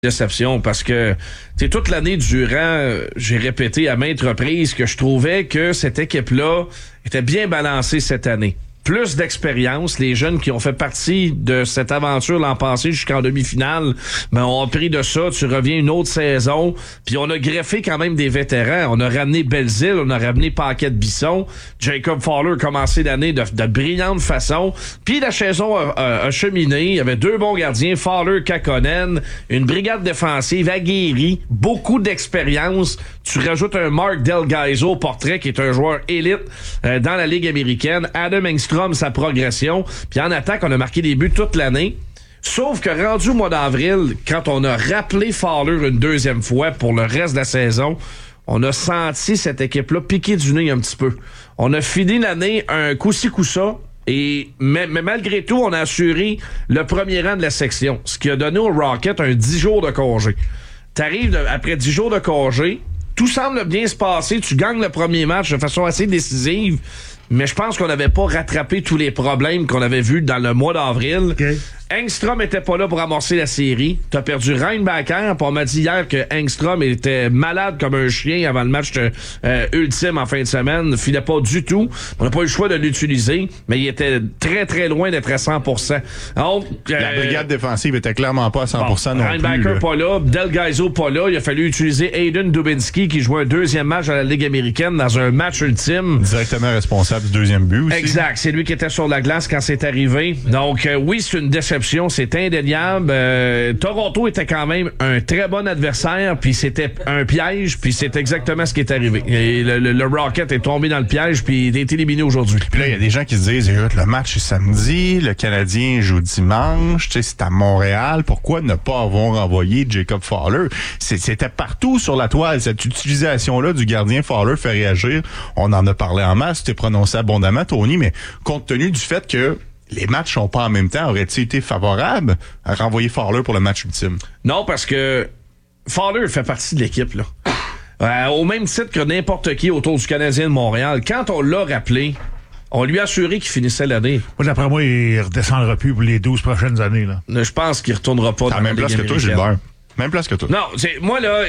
déception parce que toute l'année durant, j'ai répété à maintes reprises que je trouvais que cette équipe-là était bien balancée cette année. Plus d'expérience, les jeunes qui ont fait partie de cette aventure l'an passé jusqu'en demi-finale, ont pris de ça, tu reviens une autre saison, puis on a greffé quand même des vétérans, on a ramené Belzile, on a ramené Paquette-Bisson, Jacob Fowler a commencé l'année de brillante façon, puis la saison a cheminé, il y avait 2 bons gardiens, Fowler, Kakkonen, une brigade défensive aguerrie, beaucoup d'expérience, tu rajoutes un Mark Del Gaizo au portrait qui est un joueur élite dans la Ligue américaine, Adam Engstrom, sa progression, puis en attaque, on a marqué des buts toute l'année. Sauf que rendu au mois d'avril, quand on a rappelé Fowler une deuxième fois pour le reste de la saison, on a senti cette équipe-là piquer du nez un petit peu. On a fini l'année un coup-ci, coup-ça, mais malgré tout, on a assuré le premier rang de la section, ce qui a donné au Rocket un 10 jours de congé. T'arrives après 10 jours de congé, tout semble bien se passer, tu gagnes le premier match de façon assez décisive, mais je pense qu'on n'avait pas rattrapé tous les problèmes qu'on avait vus dans le mois d'avril. Okay. Engstrom était pas là pour amorcer la série. T'as perdu Reinbacker, puis on m'a dit hier que Engstrom était malade comme un chien avant le match ultime en fin de semaine. Filait pas du tout. On n'a pas eu le choix de l'utiliser, mais il était très très loin d'être à 100%. Donc, la brigade défensive était clairement pas à 100% non plus. Reinbacker pas là, Del Gaizo pas là. Il a fallu utiliser Aiden Dubinsky qui jouait un deuxième match à la Ligue américaine dans un match ultime. Directement responsable du deuxième but aussi. Exact. C'est lui qui était sur la glace quand c'est arrivé. Donc oui, c'est une déception. C'est indéniable. Toronto était quand même un très bon adversaire, puis c'était un piège, puis c'est exactement ce qui est arrivé. Et le Rocket est tombé dans le piège, puis il est éliminé aujourd'hui. Puis là, il y a des gens qui se disent, le match est samedi, le Canadien joue dimanche, c'est à Montréal, pourquoi ne pas avoir envoyé Jacob Fowler? C'était partout sur la toile. Cette utilisation-là du gardien Fowler fait réagir. On en a parlé en masse, tu t'es prononcé abondamment, Tony, mais compte tenu du fait que les matchs sont pas en même temps, aurait-il été favorable à renvoyer Fowler pour le match ultime? Non, parce que Fowler fait partie de l'équipe, là. Au même titre que n'importe qui autour du Canadien de Montréal. Quand on l'a rappelé, on lui a assuré qu'il finissait l'année. Moi, d'après moi, il redescendra plus pour les 12 prochaines années, là. Je pense qu'il retournera pas dans la même place que toi, Gilbert. Même place que toi. Non, moi, là,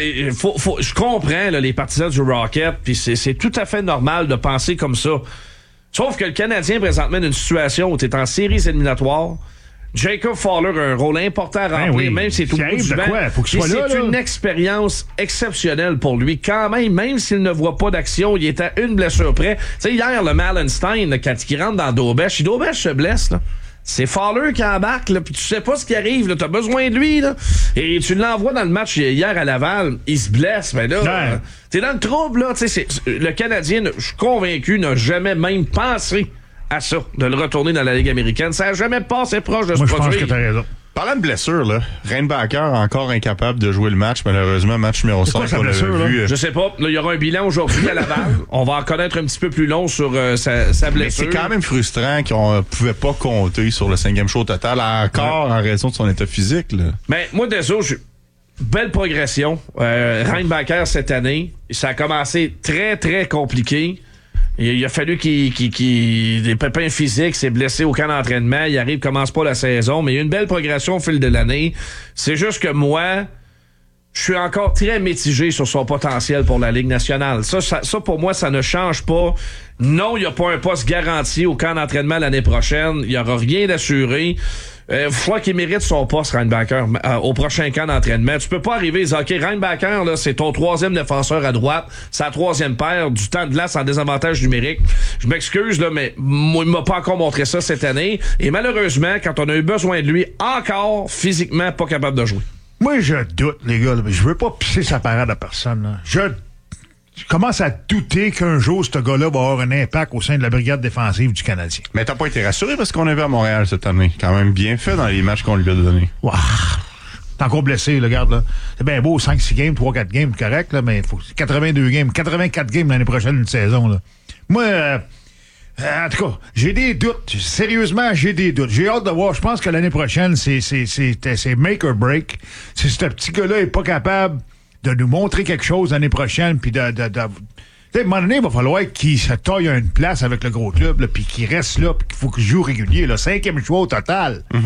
je comprends là, les partisans du Rocket, puis c'est tout à fait normal de penser comme ça. Sauf que le Canadien, présentement, dans une situation où tu es en séries éliminatoires, Jacob Fowler a un rôle important à remplir, même si c'est au bout du banc. C'est une expérience exceptionnelle pour lui. Quand même s'il ne voit pas d'action, il est à une blessure près. Tu sais, hier, le Malenstein, quand il rentre dans Dobèche, si Dobèche se blesse, là, c'est Fowler qui embarque, là, puis tu sais pas ce qui arrive, là, t'as besoin de lui, là. Et tu l'envoies dans le match hier à Laval, il se blesse, mais là, t'es dans le trouble, là, tu sais, le Canadien, je suis convaincu, n'a jamais même pensé à ça, de le retourner dans la Ligue américaine. Ça n'a jamais passé proche de se produire. Moi, je pense que t'as raison. Parlant de blessure, là, Reinbacker encore incapable de jouer le match, malheureusement, match numéro 5. On l'avait vu. Je sais pas. Là, il y aura un bilan aujourd'hui à Laval. On va en connaître un petit peu plus long sur sa blessure. Mais c'est quand même frustrant qu'on pouvait pas compter sur le 5e show total, encore en raison de son état physique. Là. Mais moi, désolé, belle progression. Reinbacker cette année, ça a commencé très, très compliqué. Il a fallu des pépins physiques, s'est blessé au camp d'entraînement, il arrive, commence pas la saison, mais il y a une belle progression au fil de l'année. C'est juste que moi, je suis encore très mitigé sur son potentiel pour la Ligue nationale. Ça pour moi, ça ne change pas. Non, il n'y a pas un poste garanti au camp d'entraînement l'année prochaine. Il n'y aura rien d'assuré. Il faut qu'il mérite son poste, Reinbacker, au prochain camp d'entraînement. Tu peux pas arriver et dire, OK, Reinbacker, là, c'est ton 3e défenseur à droite, sa 3e paire, du temps de glace en désavantage numérique. Je m'excuse, là, mais moi, il m'a pas encore montré ça cette année. Et malheureusement, quand on a eu besoin de lui, encore, physiquement, pas capable de jouer. Moi, je doute, les gars, là, mais je veux pas pisser sa parade à personne, là. Je commence à douter qu'un jour, ce gars-là va avoir un impact au sein de la brigade défensive du Canadien. Mais t'as pas été rassuré parce qu'on est vu à Montréal cette année. Quand même bien fait dans les matchs qu'on lui a donnés. Wow. T'es encore blessé, là, regarde, là. C'est bien beau, 5-6 games, 3-4 games, correct, là, mais il faut 82 games, 84 games l'année prochaine, une saison, là. Moi, en tout cas, j'ai des doutes. Sérieusement, j'ai des doutes. J'ai hâte de voir. Je pense que l'année prochaine, c'est make or break. Si ce petit gars-là est pas capable de nous montrer quelque chose l'année prochaine, puis à un moment donné, il va falloir qu'il se taille à une place avec le gros club, puis qu'il reste là, puis qu'il faut qu'il joue régulier, là, 5e choix au total. Mm-hmm.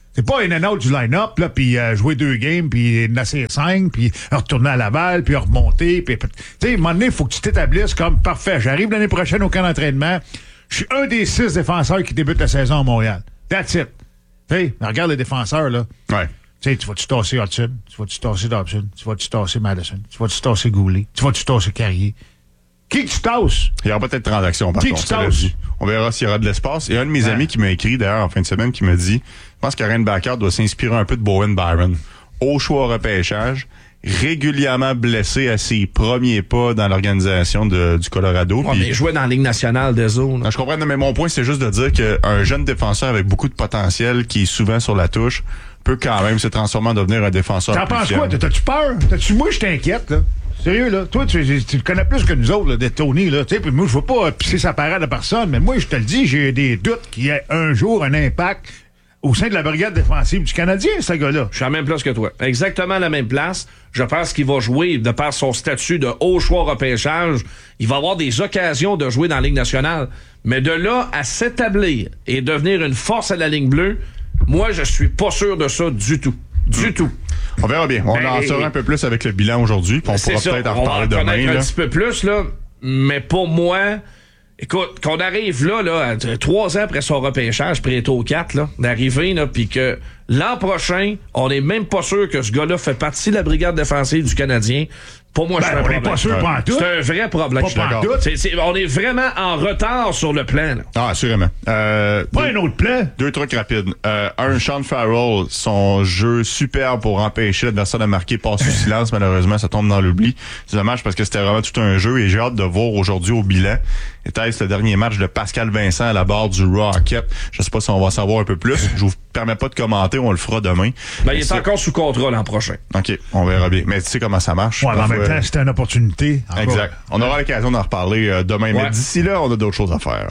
C'est pas in and out du line-up, là, puis jouer 2 games, puis nasser 5, puis retourner à Laval, puis remonter. Puis, tu sais, à un moment donné, il faut que tu t'établisses comme parfait. J'arrive l'année prochaine au camp d'entraînement. Je suis un des 6 défenseurs qui débute la saison à Montréal. That's it. Tu sais, regarde les défenseurs, là. Ouais. Tu sais, tu vas-tu tasser Hudson? Tu vas-tu tasser Dobson? Tu vas-tu tasser Madison? Tu vas-tu tasser Goulet? Tu vas-tu tasser Carrier? Qui que tu tasses? Il y aura peut-être transaction, par Qui contre. que tu tasses? On verra s'il y aura de l'espace. Il y a un de mes amis qui m'a écrit, d'ailleurs, en fin de semaine, qui m'a dit, je pense qu'Aren Backer doit s'inspirer un peu de Bowen Byron. Au choix au repêchage, régulièrement blessé à ses premiers pas dans l'organisation du Colorado. Ouais, mais il jouait dans la Ligue nationale des zones. Je comprends, mais mon point, c'est juste de dire qu'un jeune défenseur avec beaucoup de potentiel, qui est souvent sur la touche, peut quand même se transformer en devenir un défenseur. T'en penses quoi? T'as-tu peur? Moi, je t'inquiète, là. Sérieux, là. Toi, tu le connais plus que nous autres, là, de Tony, là. Tu sais, puis moi, je veux pas pisser sa parade à personne, mais moi, je te le dis, j'ai des doutes qu'il y ait un jour un impact au sein de la brigade défensive du Canadien, ce gars-là. Je suis à la même place que toi. Exactement à la même place. Je pense qu'il va jouer, de par son statut de haut choix repêchage, il va avoir des occasions de jouer dans la Ligue nationale. Mais de là à s'établir et devenir une force à la ligne bleue, moi, je suis pas sûr de ça du tout. Du tout. On verra bien. On en saura un peu plus avec le bilan aujourd'hui, puis on pourra peut-être en reparler demain. On va en connaître un petit peu plus, là. Mais pour moi, écoute, qu'on arrive là, 3 ans après son repêchage, prêté au 4, là, d'arriver, là, puis que l'an prochain, on n'est même pas sûr que ce gars-là fait partie de la brigade défensive du Canadien. Pour moi, c'est un problème. On n'est pas sûr pas en tout. C'est un vrai problème. Pas en tout. On est vraiment en retard sur le plan. Là. Ah, assurément. Pas un autre plan. 2 trucs rapides. Sean Farrell, son jeu superbe pour empêcher l'adversaire de marquer passe sous silence. Malheureusement, ça tombe dans l'oubli. C'est dommage parce que c'était vraiment tout un jeu et j'ai hâte de voir aujourd'hui au bilan. Était-ce le dernier match de Pascal Vincent à la barre du Rocket? Je sais pas si on va savoir un peu plus. Je vous permets pas de commenter, on le fera demain. Ben, il est encore sous contrat l'an prochain. OK, on verra bien. Mais tu sais comment ça marche. Ouais, en même temps, c'était une opportunité. Encore. Exact. On aura l'occasion d'en reparler demain. Ouais. Mais d'ici là, on a d'autres choses à faire.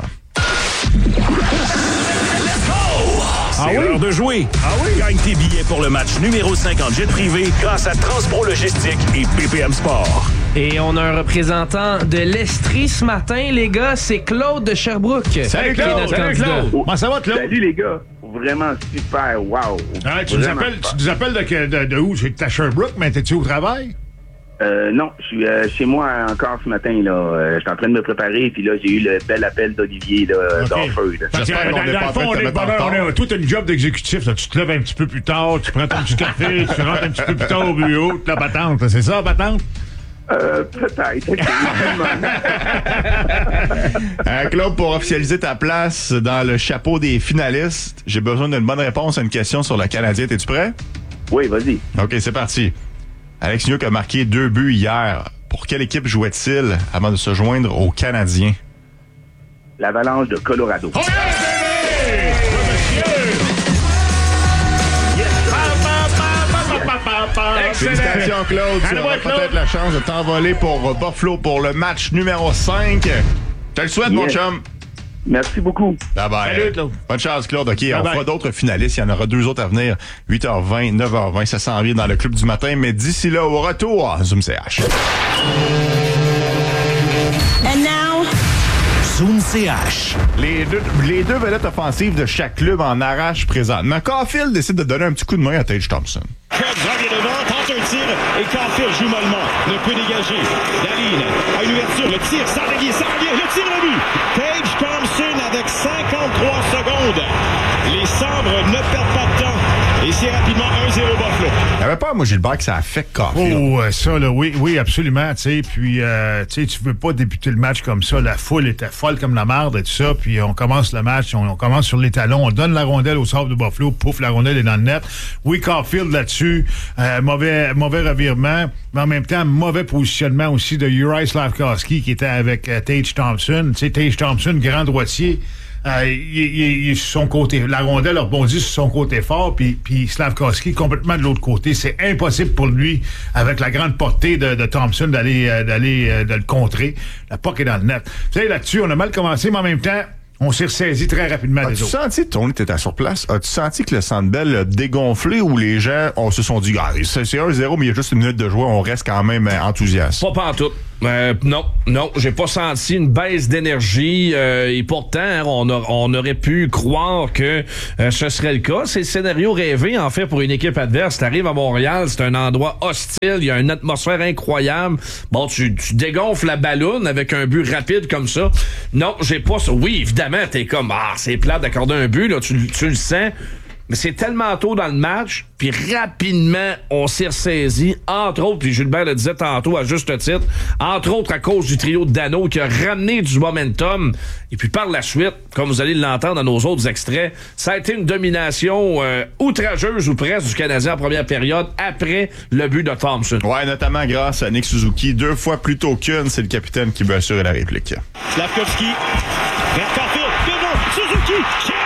C'est l'heure de jouer. Gagne tes billets pour le match numéro 5 en jet privé grâce à Transpro Logistique et BPM Sport. Et on a un représentant de l'Estrie ce matin, les gars, c'est Claude de Sherbrooke. Salut qui est notre Claude! candidat. Comment ça va, Claude? Salut les gars, vraiment super, wow. Tu nous appelles de où? C'est de ta Sherbrooke, mais t'es-tu au travail? Non, je suis chez moi encore ce matin, là. Je suis en train de me préparer, puis là, j'ai eu le bel appel d'Olivier, là, d'Orfeu. J'espère qu'on n'est pas en train de te mettre en retard. Toi, t'as une job d'exécutif, là. Tu te lèves un petit peu plus tard, tu prends ton petit café, tu rentres un petit peu plus tard au bureau, la patente. C'est ça, patente? Peut-être. Claude, pour officialiser ta place dans le chapeau des finalistes, j'ai besoin d'une bonne réponse à une question sur le Canadien. T'es-tu prêt? Oui, vas-y. OK, c'est parti. Alex Newhook a marqué 2 buts hier. Pour quelle équipe jouait-il avant de se joindre aux Canadiens? L'Avalanche de Colorado. Oh, yeah, Félicitations, Claude. Tu auras peut-être la chance de t'envoler pour Buffalo pour le match numéro 5. Je te le souhaite, mon chum. Merci beaucoup. Bye bye. Salut, Claude. Bonne chance, Claude. OK, on bye. fera d'autres finalistes. Il y en aura 2 autres à venir. 8h20, 9h20. Ça s'en vient dans le club du matin. Mais d'ici là, au retour, Zoom CH. And now, Zoom CH. Les deux vedettes offensives de chaque club en arrachent présentement. Caulfield décide de donner un petit coup de main à Tage Thompson. Krebs revient devant, tente un tir et Caulfield joue mollement. Ne peut dégager. Daline a une ouverture. Le tir, ça revient. Le tir le but. Tage Thompson avec 53 secondes. Les Sabres ne perdent pas de temps. Et c'est rapidement 1-0 Buffalo. Il n'y avait pas, moi, Gilbert, que ça affecte Caulfield. Oh, ça, là, oui, absolument, tu sais, puis, tu sais, tu veux pas débuter le match comme ça, la foule était folle comme la marde et tout ça, puis on commence le match, on commence sur les talons, on donne la rondelle au Sabres de Buffalo, pouf, la rondelle est dans le net. Oui, Caulfield là-dessus, mauvais revirement, mais en même temps, mauvais positionnement aussi de Uri Slafkovsky qui était avec Tage Thompson, tu sais, Tage Thompson, grand droitier. Il est sur son côté. La rondelle rebondit sur son côté fort, puis Slafkovsky complètement de l'autre côté. C'est impossible pour lui, avec la grande portée de Thompson, d'aller de le contrer. La puck est dans le net. Tu sais, là-dessus, on a mal commencé, mais en même temps, On s'est ressaisi très rapidement. As-tu senti, Tony, t'étais sur place, as-tu senti que le Centre Bell a dégonflé ou les gens se sont dit, c'est 1-0, mais il y a juste une minute de jouer, on reste quand même enthousiaste? Pas pantoute. Non, j'ai pas senti une baisse d'énergie et pourtant on aurait pu croire que ce serait le cas. C'est le scénario rêvé en fait pour une équipe adverse. T'arrives à Montréal, c'est un endroit hostile, il y a une atmosphère incroyable. Bon, tu dégonfles la balloune avec un but rapide comme ça. Non, j'ai pas ça. Oui, évidemment, t'es comme c'est plate d'accorder un but là, tu le sens. Mais c'est tellement tôt dans le match, puis rapidement, on s'est ressaisi, entre autres, puis Gilbert le disait tantôt à juste titre, entre autres à cause du trio de Dano qui a ramené du momentum. Et puis par la suite, comme vous allez l'entendre dans nos autres extraits, ça a été une domination outrageuse ou presque du Canadien en première période après le but de Thompson. Ouais, notamment grâce à Nick Suzuki. 2 fois plus tôt qu'une, c'est le capitaine qui veut assurer la réplique. Slavkovski, vers Caulfield, devant, Suzuki,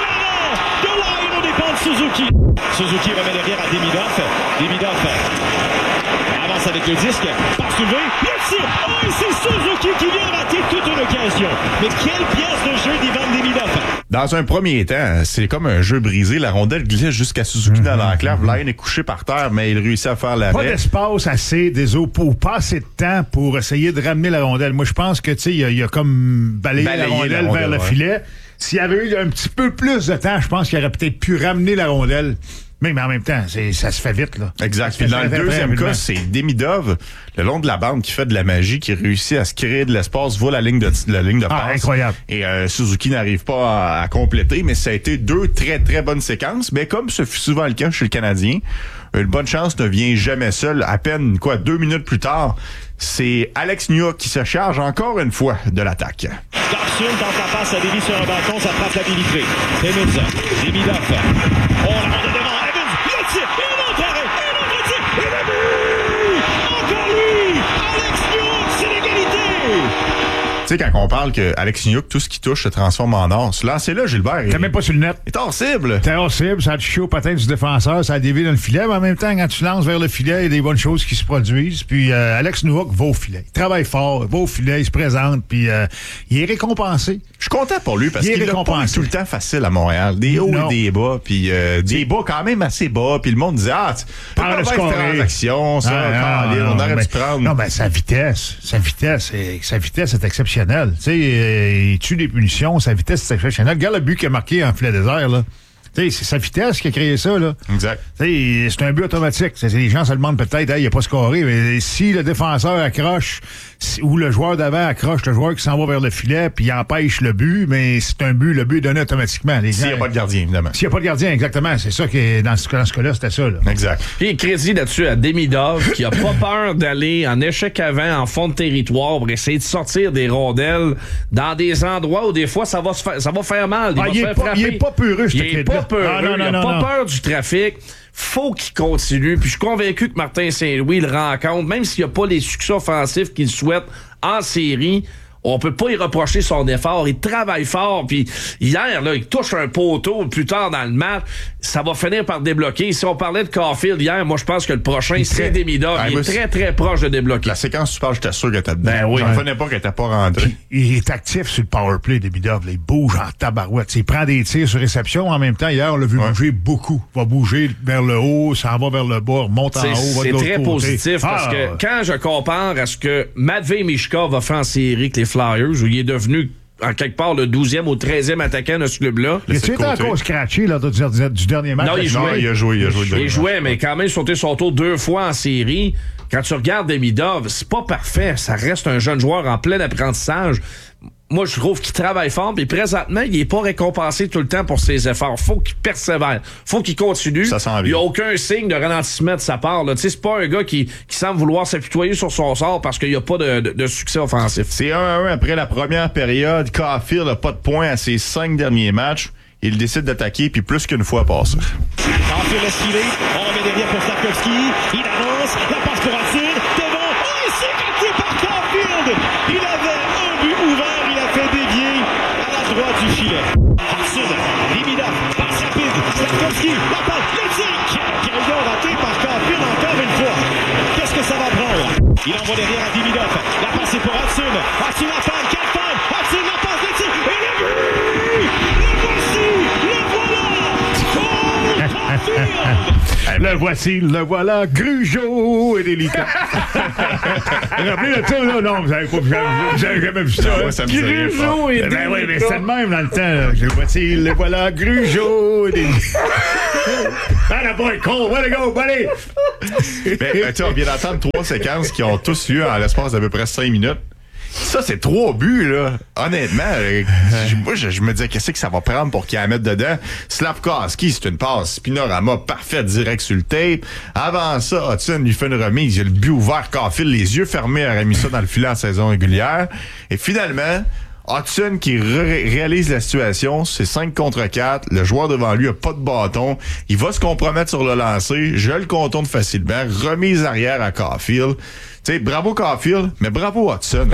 Suzuki remet derrière à Demidov avance avec le disque, passe soulevé, le tir, et c'est Suzuki qui vient rater toute une occasion. Mais quelle pièce de jeu d'Ivan Demidov! Dans un premier temps, c'est comme un jeu brisé. La rondelle glisse jusqu'à Suzuki dans l'enclave. Line est couché par terre, mais il réussit à faire l'arrêt. Pas d'espace assez, ou pas assez de temps pour essayer de ramener la rondelle. Moi, je pense que, tu sais, il a comme balayé la rondelle vers le filet. S'il y avait eu un petit peu plus de temps, je pense qu'il aurait peut-être pu ramener la rondelle. Mais en même temps, ça se fait vite, là. Exact. Puis dans le deuxième cas, c'est Demidov, le long de la bande, qui fait de la magie, qui réussit à se créer de l'espace, voit la ligne de passe. Incroyable. Et Suzuki n'arrive pas à compléter, mais ça a été 2 très, très bonnes séquences. Mais comme ce fut souvent le cas chez le Canadien, une bonne chance ne vient jamais seule. À peine, 2 minutes plus tard, c'est Alex Newhook qui se charge encore une fois de l'attaque. Thompson tente la passe à Davy sur un balcon, ça frappe la Billy. Demidov. On la rondelle devant. Evans, le tir, et un autre arrêt, et un autre tir, et le but! Encore lui! Alex Newhook, c'est l'égalité! Tu sais, quand on parle que Alex Newhook, tout ce qui touche se transforme en or. Lancez-là, Gilbert. T'es même pas sur le net. Il est hors cible. T'es hors cible, ça a touché au patin du défenseur, ça a dévié dans le filet, mais en même temps, quand tu lances vers le filet, il y a des bonnes choses qui se produisent. Puis Alex Newhook va au filet. Il travaille fort, il va au filet, il se présente, puis il est récompensé. Je suis content pour lui parce qu'il l'a pas tout le temps facile à Montréal. Des hauts et des bas, puis des bas quand même assez bas, puis le monde disait pas de transaction, ça, on aurait dû prendre. Non, mais sa vitesse est exceptionnelle. Tu sais, il tue des punitions, sa vitesse est exceptionnelle. Regarde le but qu'il a marqué en filet désert, là. T'sais, c'est sa vitesse qui a créé ça, là. Exact. T'sais, c'est un but automatique. Les gens se demandent peut-être, il n'a pas scoré, mais si le défenseur accroche, ou le joueur d'avant accroche le joueur qui s'en va vers le filet, puis il empêche le but, mais c'est un but, le but est donné automatiquement. S'il n'y a pas de gardien, évidemment. S'il n'y a pas de gardien, exactement. C'est ça qui dans ce cas-là, c'était ça, là. Exact. Puis crédit là-dessus à Demidov, qui a pas peur d'aller en échec avant, en fond de territoire, pour essayer de sortir des rondelles dans des endroits où des fois ça va faire mal. Il est pas peureux, ce kid-là. Il n'a pas peur du trafic. Faut qu'il continue. Puis je suis convaincu que Martin Saint-Louis le rencontre, même s'il n'y a pas les succès offensifs qu'il souhaite en série. On peut pas y reprocher son effort. Il travaille fort. Puis hier, là, il touche un poteau plus tard dans le match. Ça va finir par débloquer. Si on parlait de Caulfield hier, moi, je pense que le prochain, c'est Demidov. Il est très, très proche de débloquer. La séquence, tu parles, j'étais sûr que t'as dedans. Ben oui. J'en revenais pas qu'elle n'était pas rentrée. Il est actif sur le powerplay, Demidov. Il bouge en tabarouette. Il prend des tirs sur réception. En même temps, hier, on l'a vu bouger beaucoup. Il va bouger vers le haut, ça va vers le bas, remonte en haut, va de l'autre côté. C'est très positif parce que quand je compare à ce que Matvei Michkov a fait en série avec les Flyers, où il est devenu en quelque part le 12e ou 13e attaquant de ce club-là. Il était encore scratché là, du dernier match. Non, il jouait, mais quand même sauté son tour 2 fois en série. Quand tu regardes Demidov, c'est pas parfait. Ça reste un jeune joueur en plein apprentissage. Moi, je trouve qu'il travaille fort, puis présentement, il est pas récompensé tout le temps pour ses efforts. Faut qu'il persévère. Faut qu'il continue. Il n'y a aucun signe de ralentissement de sa part. Tu sais, c'est pas un gars qui semble vouloir s'apitoyer sur son sort parce qu'il n'y a pas de succès offensif. C'est 1-1 après la première période. Caulfield n'a pas de points à ses 5 derniers matchs. Il décide d'attaquer, puis plus qu'une fois passe. Caulfield laisse filer. On remet derrière pour Slavkovski. Il avance. La passe pour Racine. Devant. Oh, il s'est raté par Caulfield. Il avait un but ouvert. Il a fait dévier à la droite du filet. Racine. Demidov. Passe rapide. Slavkovski. La passe. Le tir. Carillon raté par Caulfield encore une fois. Qu'est-ce que ça va prendre? Il envoie derrière à Demidov. La passe est pour Racine. Racine la passe. Quelle passe. Racine la passe. Le tir. Et le but! Le voilà, Grugeot et délicat. Rappelez de ça, là? Non, vous avez jamais vu ça. Moi, ça me dit rien. Grugeot et Ben oui, mais délicat. c'est le même dans le temps. Là. Le voilà, Grugeot et délicat. Ah, la boy, Cole, way to go, buddy! Ben, tu sais, on vient d'entendre 3 séquences qui ont tous lieu en l'espace d'à peu près 5 minutes. Ça, c'est 3 buts, là. Honnêtement, moi, je me disais, qu'est-ce que ça va prendre pour qu'il la mette dedans? Slafkowski, c'est une passe. Spinorama, parfaite, direct sur le tape. Avant ça, Hudson lui fait une remise. Il a le but ouvert, Caulfield, les yeux fermés, aurait mis ça dans le filet en saison régulière. Et finalement, Hudson qui réalise la situation, c'est 5 contre 4. Le joueur devant lui a pas de bâton. Il va se compromettre sur le lancer. Je le contourne facilement. Remise arrière à Caulfield. Tu sais, bravo Caulfield, mais bravo Hudson.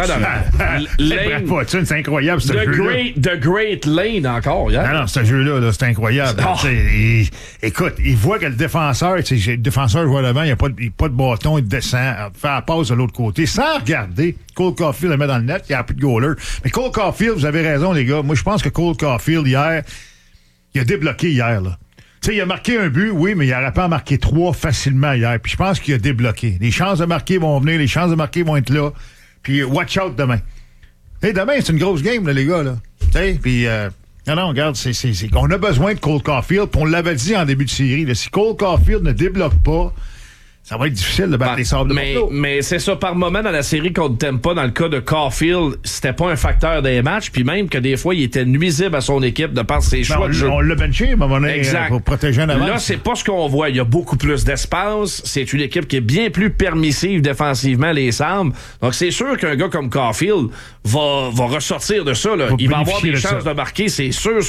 Lane, Bravo, Hudson, c'est incroyable, ce jeu-là. The Great Lane encore, hein? Non, ce jeu-là, là, c'est incroyable. Oh. Écoute, il voit que le défenseur voit devant, il n'y a pas de bâton, il descend, fait la passe de l'autre côté, sans regarder. Cole Caulfield le met dans le net, il n'y a plus de goaler. Mais Cole Caulfield, vous avez raison, les gars. Moi, je pense que Cole Caulfield, hier, il a débloqué hier, là. Tu sais, il a marqué un but, oui, mais il n'aurait pas marqué 3 facilement hier. Puis je pense qu'il a débloqué. Les chances de marquer vont venir, les chances de marquer vont être là. Puis watch out demain. Hey, demain, c'est une grosse game, là, les gars, là. Tu sais, puis... Non, regarde, on a besoin de Cole Caulfield, puis on l'avait dit en début de série. Là, si Cole Caulfield ne débloque pas, ça va être difficile de battre les Sabres de Buffalo. Mais c'est ça, par moment dans la série contre Tampa, dans le cas de Caulfield, c'était pas un facteur des matchs, puis même que des fois, il était nuisible à son équipe de par ses choix de jeu. On l'a benché, à un moment donné, pour protéger un avance. Là, c'est pas ce qu'on voit. Il y a beaucoup plus d'espace. C'est une équipe qui est bien plus permissive défensivement, les Sabres. Donc, c'est sûr qu'un gars comme Caulfield va ressortir de ça. Là. Il va avoir des chances de marquer, c'est sûr.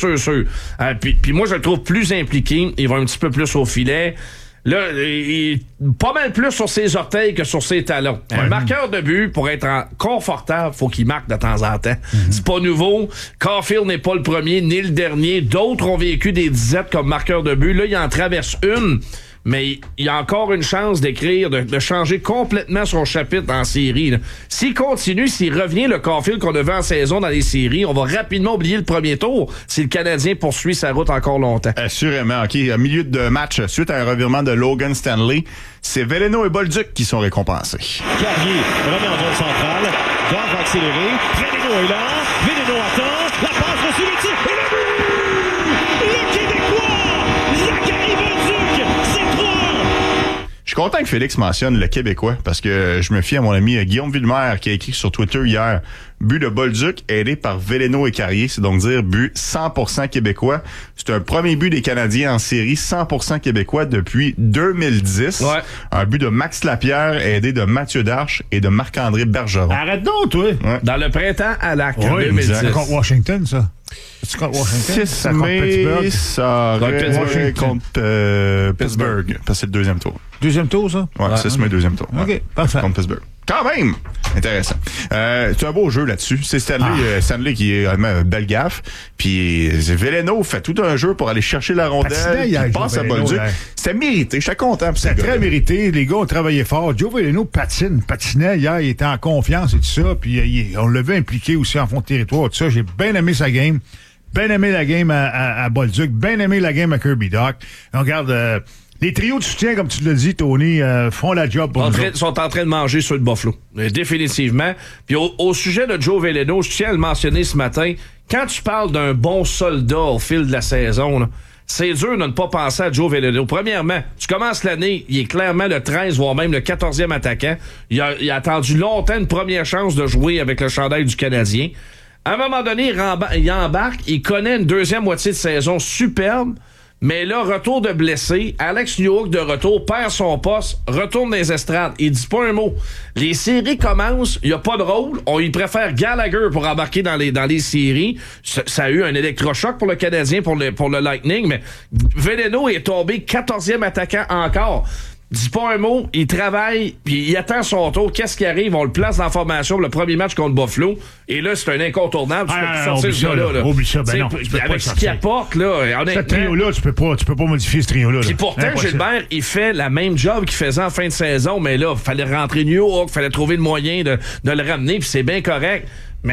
Puis moi, je le trouve plus impliqué. Il va un petit peu plus au filet. Là, il pas mal plus sur ses orteils que sur ses talons. Un marqueur de but, pour être confortable, faut qu'il marque de temps en temps. C'est pas nouveau. Caulfield n'est pas le premier, ni le dernier. D'autres ont vécu des disettes comme marqueur de but. Là, il en traverse une. Mais il y a encore une chance d'écrire, de changer complètement son chapitre en série. Là. S'il continue, s'il revient le Caulfield qu'on a vu en saison dans les séries, on va rapidement oublier le premier tour si le Canadien poursuit sa route encore longtemps. Assurément. OK, au milieu de match, suite à un revirement de Logan Stanley, c'est Veleno et Bolduc qui sont récompensés. Carrier remet en zone centrale. Dog va accélérer. Veleno est là. Veleno attend. La passe reçue, le tir. Et le but! Le Québécois! Zachary Bolduc! C'est 3-1! Je suis content que Félix mentionne le Québécois parce que je me fie à mon ami Guillaume Villemer qui a écrit sur Twitter hier but de Bolduc aidé par Veleno et Carrier, c'est donc dire but 100% québécois. C'est un premier but des Canadiens en série 100% québécois depuis 2010. Ouais. Un but de Max Lapierre aidé de Mathieu Darche et de Marc-André Bergeron. Arrête donc, toi! Ouais. Dans le printemps à la Oui, 2010. c'est contre Washington, ça. C'est contre Washington? 6 C'est contre mai, Pittsburgh. ça aurait Washington. contre Pittsburgh. Parce que c'est le deuxième tour. Deuxième tour, ça? Ouais, 6 mai, deuxième tour. OK, Ouais. parfait. Contre Pittsburgh. Quand même! Intéressant. C'est un beau jeu là-dessus. C'est Stanley qui est une belle gaffe. Puis Veleno fait tout un jeu pour aller chercher la Patinait rondelle. hier, Il passe à Veleno, Bolduc. hier. C'était mérité. J'étais content pour C'était très mérité. Les gars ont travaillé fort. Joe Veleno patinait hier. Il était en confiance et tout ça. Puis on l'avait impliqué aussi en fond de territoire. Tout ça. J'ai bien aimé sa game. Bien aimé la game à Bolduc. Bien aimé la game à Kirby Doc. On regarde... les trios de soutien, comme tu l'as dit, Tony, font la job pour nous autres. Sont en train de manger ceux de Buffalo. Définitivement. Puis au sujet de Joe Veleno, je tiens à le mentionner ce matin. Quand tu parles d'un bon soldat au fil de la saison, là, c'est dur de ne pas penser à Joe Veleno. Premièrement, tu commences l'année, il est clairement le 13, voire même le 14e attaquant. Il a attendu longtemps une première chance de jouer avec le chandail du Canadien. À un moment donné, il embarque, il connaît une deuxième moitié de saison superbe. Mais là, retour de blessé, Alex Newhook de retour, perd son poste, retourne dans les estrades. Il dit pas un mot. Les séries commencent, il n'y a pas de rôle. On y préfère Gallagher pour embarquer dans les séries. Ça a eu un électrochoc pour le Canadien, pour le Lightning, mais Veleno est tombé 14e attaquant encore. Dit pas un mot, il travaille, puis il attend son tour. Qu'est-ce qui arrive? On le place dans la formation pour le premier match contre Buffalo. Et là, c'est un incontournable. Tu peux plus sortir ce gars-là. Oublie ça, ben non. Tu peux pas avec le ce qu'il sortir. apporte, là, Ce honnêtement... trio-là, tu peux pas modifier ce trio-là. Puis pourtant, Impossible. Gilbert, il fait la même job qu'il faisait en fin de saison, mais là, il fallait rentrer New York, il fallait trouver le moyen de le ramener, puis c'est bien correct. Mais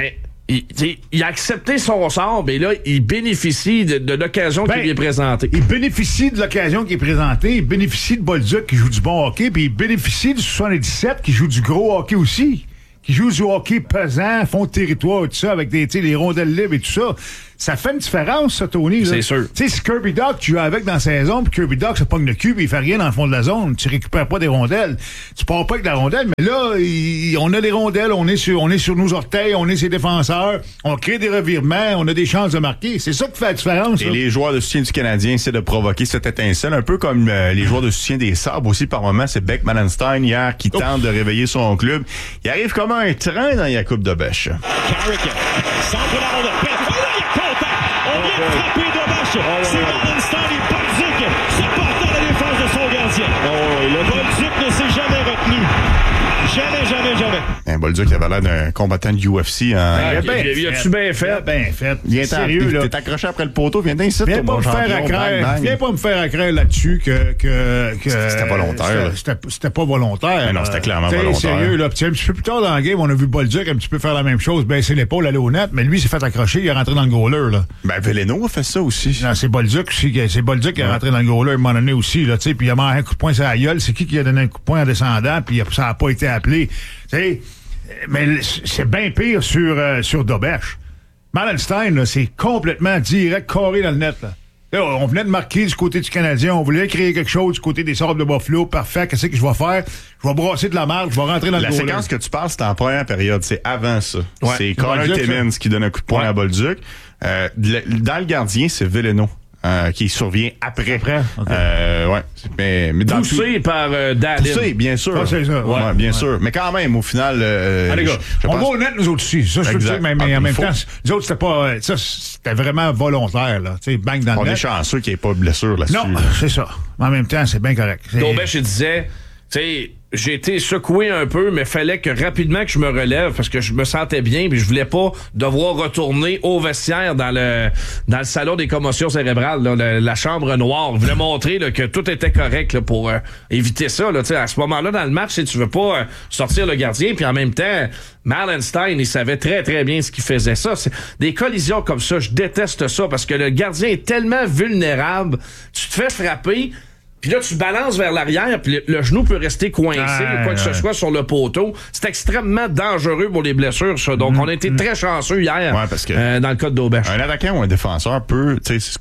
il a accepté son sort, mais là, il bénéficie de l'occasion qui lui est présentée. Il bénéficie de l'occasion qui est présentée, il bénéficie de Bolduc qui joue du bon hockey, puis il bénéficie du 77 qui joue du gros hockey aussi, qui joue du hockey pesant, fond de territoire et tout ça, avec les rondelles libres et tout ça. Ça fait une différence, ça, Tony. Là. C'est sûr. Tu sais, si Kirby Dach, tu joues avec dans la saison, puis Kirby Dach se pogne le cul, puis il fait rien dans le fond de la zone, tu récupères pas des rondelles. Tu pars pas avec la rondelle, mais là, on a les rondelles, on est sur nos orteils, on est ses défenseurs, on crée des revirements, on a des chances de marquer. C'est ça qui fait la différence. Et les joueurs de soutien du Canadien essaient de provoquer cette étincelle, un peu comme les joueurs de soutien des Sabres aussi par moment. C'est Beck Malenstein hier qui tente de réveiller son club. Il arrive comme un train dans la coupe de bêche. Carrick centre la rondelle. On vient de frapper de bâche. C'est Malenstein et Bolduc se portent à la défense de son gardien. Le Bolduc ne s'est jamais retenu. Jamais. Bolduc avait l'air d'un combattant de UFC. Il a-tu bien fait? Bien fait. Viens sérieux, là. T'es accroché après le poteau, viens d'ici. Viens pas me faire accraire là-dessus que c'était volontaire. C'était pas volontaire. Mais non, c'était clairement volontaire. Sérieux, là. Puis un petit peu plus tard dans le game, on a vu Bolduc un petit peu faire la même chose, baisser l'épaule, aller au net, mais lui, il s'est fait accrocher, il est rentré dans le goaler, là. Ben, Veleno a fait ça aussi. Non, c'est Bolduc aussi. C'est Bolduc qui est rentré dans le goaler à un moment donné aussi, là, tu sais, puis il a mangé un coup de poing sur la gueule. C'est qui a donné un coup de poing en descendant, puis ça a pas été appelé. Tu sais, mais c'est bien pire sur Dobèche. Malenstein, là, c'est complètement direct, carré dans le net, là. Là, on venait de marquer du côté du Canadien, on voulait créer quelque chose du côté des Sabres de Buffalo. Parfait, qu'est-ce que je vais faire? Je vais brasser de la marge, je vais rentrer dans le goaler. La séquence que tu passes, c'est en première période, c'est avant ça. Ouais. C'est Connor Timmins qui donne un coup de poing à Bolduc. Dans le gardien, c'est Veleno. Qui survient après. Ouais. Mais poussé par Dallin. Poussé, bien sûr. Ah, c'est ça. Ouais, bien sûr. Mais quand même, au final... les gars, on va au net, nous autres aussi. Ça, je peux dire, mais en même temps, nous autres, c'était pas... Ça, c'était vraiment volontaire, là. Tu sais, bang dans le net. On est chanceux qu'il n'y ait pas de blessure là-dessus. Non, c'est ça. Mais en même temps, c'est bien correct. Dobèche, il disait... Tu sais, j'ai été secoué un peu, mais fallait que rapidement que je me relève parce que je me sentais bien puis je voulais pas devoir retourner au vestiaire dans le salon des commotions cérébrales, là, la chambre noire. Je voulais montrer là, que tout était correct là, pour éviter ça. Là, à ce moment-là, dans le match, tu veux pas sortir le gardien puis en même temps, Malenstein, il savait très, très bien ce qu'il faisait. Ça, c'est des collisions comme ça, je déteste ça parce que le gardien est tellement vulnérable. Tu te fais frapper... Puis là, tu balances vers l'arrière, puis le genou peut rester coincé, quoi que ce soit sur le poteau. C'est extrêmement dangereux pour les blessures, ça. Donc, on a été très chanceux hier parce que dans le cas de Dobèche. Un attaquant ou un défenseur peut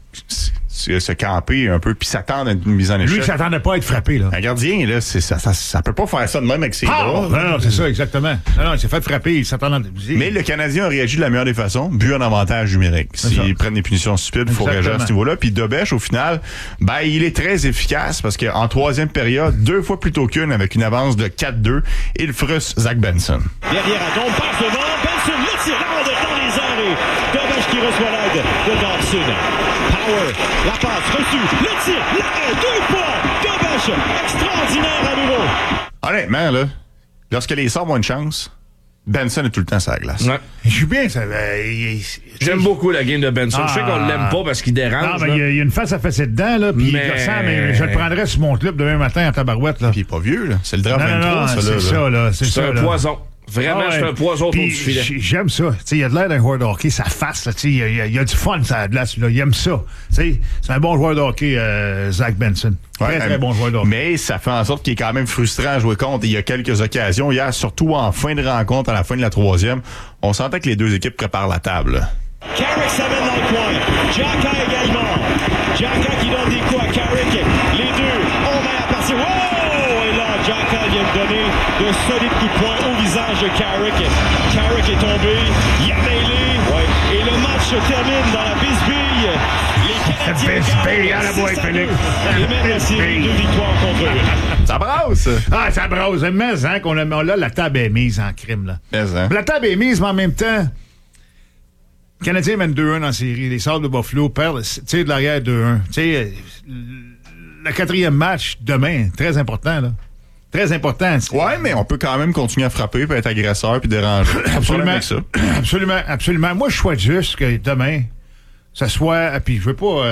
se camper un peu puis s'attendre à une mise en échec. Lui, il s'attendait pas à être frappé, là. Un gardien, là, ça peut pas faire ça de même avec ses bras. Non, c'est ça, exactement. Non, il s'est fait frapper, il s'attendait... Mais le Canadien a réagi de la meilleure des façons, but en avantage numérique. S'ils prennent des punitions stupides, il faut réagir à ce niveau-là. Puis Dobèche, au final, il est très efficace parce qu'en troisième période, 2 fois plus tôt qu'une, avec une avance de 4-2, il frustre Zach Benson. Derrière à tombe, passe devant, Benson, le tir, la rondelle dans les airs et Dobèche qui reçoit l'aide de Dobson. Power, la passe reçue, le tir, l'arrêt, 2 points, Dobèche, extraordinaire à nouveau. Honnêtement, là, lorsque les Sabres ont une chance, Benson est tout le temps sur la glace. Ouais. Je suis bien, ça... J'aime beaucoup la game de Benson. Je sais qu'on l'aime pas parce qu'il dérange. Non, mais il y a une face à fesser dedans, là, puis mais je le prendrais sur mon club demain matin en tabarouette, là. Puis il est pas vieux, là. C'est le draft 23, ça, là. C'est ça, là. C'est un poison. Vraiment, c'est un poison autour du filet. J'aime ça. Il a de l'air d'un joueur de hockey, sa face, là, il y a du fun sur la glace, là. Il aime ça. C'est un bon joueur de hockey, Zach Benson. Très bon joueur de hockey. Mais ça fait en sorte qu'il est quand même frustrant à jouer contre. Il y a quelques occasions. Hier, surtout en fin de rencontre, à la fin de la troisième, on sentait que les deux équipes préparent la table. Carrick s'amène dans le coin. Jacka également. Jacka qui donne des coups à Carrick. Les deux, on met à partir. Wow! Et là, Jacka vient de donner de solides coups de poing au visage de Carrick. Carrick est tombé. Il a mêlé. Ouais. Et le match se termine dans la bisbille. Les Canadiens et même la série 2 victoires contre eux. Ça brasse! Ah, ça brasse. Mais hein, qu'on a là, la table est mise en crime, là. Mais, hein. La table est mise, mais en même temps... Le Canadien mène 2-1 en série. Les Sabres de Buffalo perdent, tirent de l'arrière 2-1. Le 4e match, demain, très important, là. Très important. Ouais, mais on peut quand même continuer à frapper, puis être agresseur, puis déranger. Absolument. Avec ça. Absolument. Moi, je souhaite juste que demain, ça soit... Puis je veux pas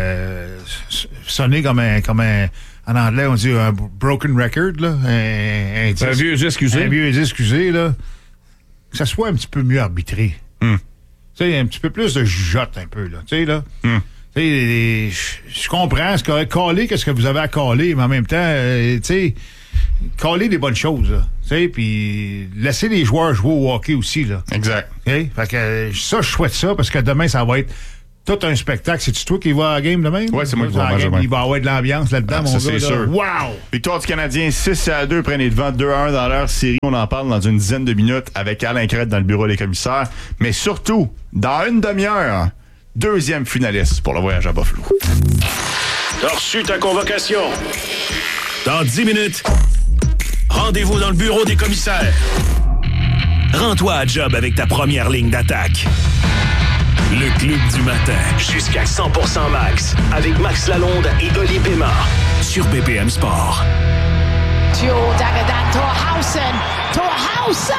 sonner comme un... En anglais, on dit un broken record, là. Un vieux excusé. Un vieux excusé, là. Que ça soit un petit peu mieux arbitré. Tu sais, un petit peu plus de jugeote, un peu, là. Tu sais, là. Tu sais, je comprends ce que caler, qu'est-ce que vous avez à caler, mais en même temps, tu sais, caler des bonnes choses, là. Tu sais, puis laisser les joueurs jouer au hockey aussi, là. Exact. Okay? Fait que ça, je souhaite ça, parce que demain, ça va être tout un spectacle. C'est-tu toi qui vas à la game demain? Ouais, c'est moi qui vais à la game. Il va y avoir de l'ambiance là-dedans, mon ça, gars. c'est sûr. Wow! Victoire du Canadien 6-2, prennent les devants 2-1 dans leur série. On en parle dans une dizaine de minutes avec Alain Crête dans le bureau des commissaires. Mais surtout, dans une demi-heure, deuxième finaliste pour le voyage à Buffalo. T'as reçu ta convocation. Dans 10 minutes, rendez-vous dans le bureau des commissaires. Rends-toi à job avec ta première ligne d'attaque. Le Club du matin. Jusqu'à 100% max. Avec Max Lalonde et Oli Pema. Sur BPM Sport. Joe Dagadan, Torhausen! Torhausen!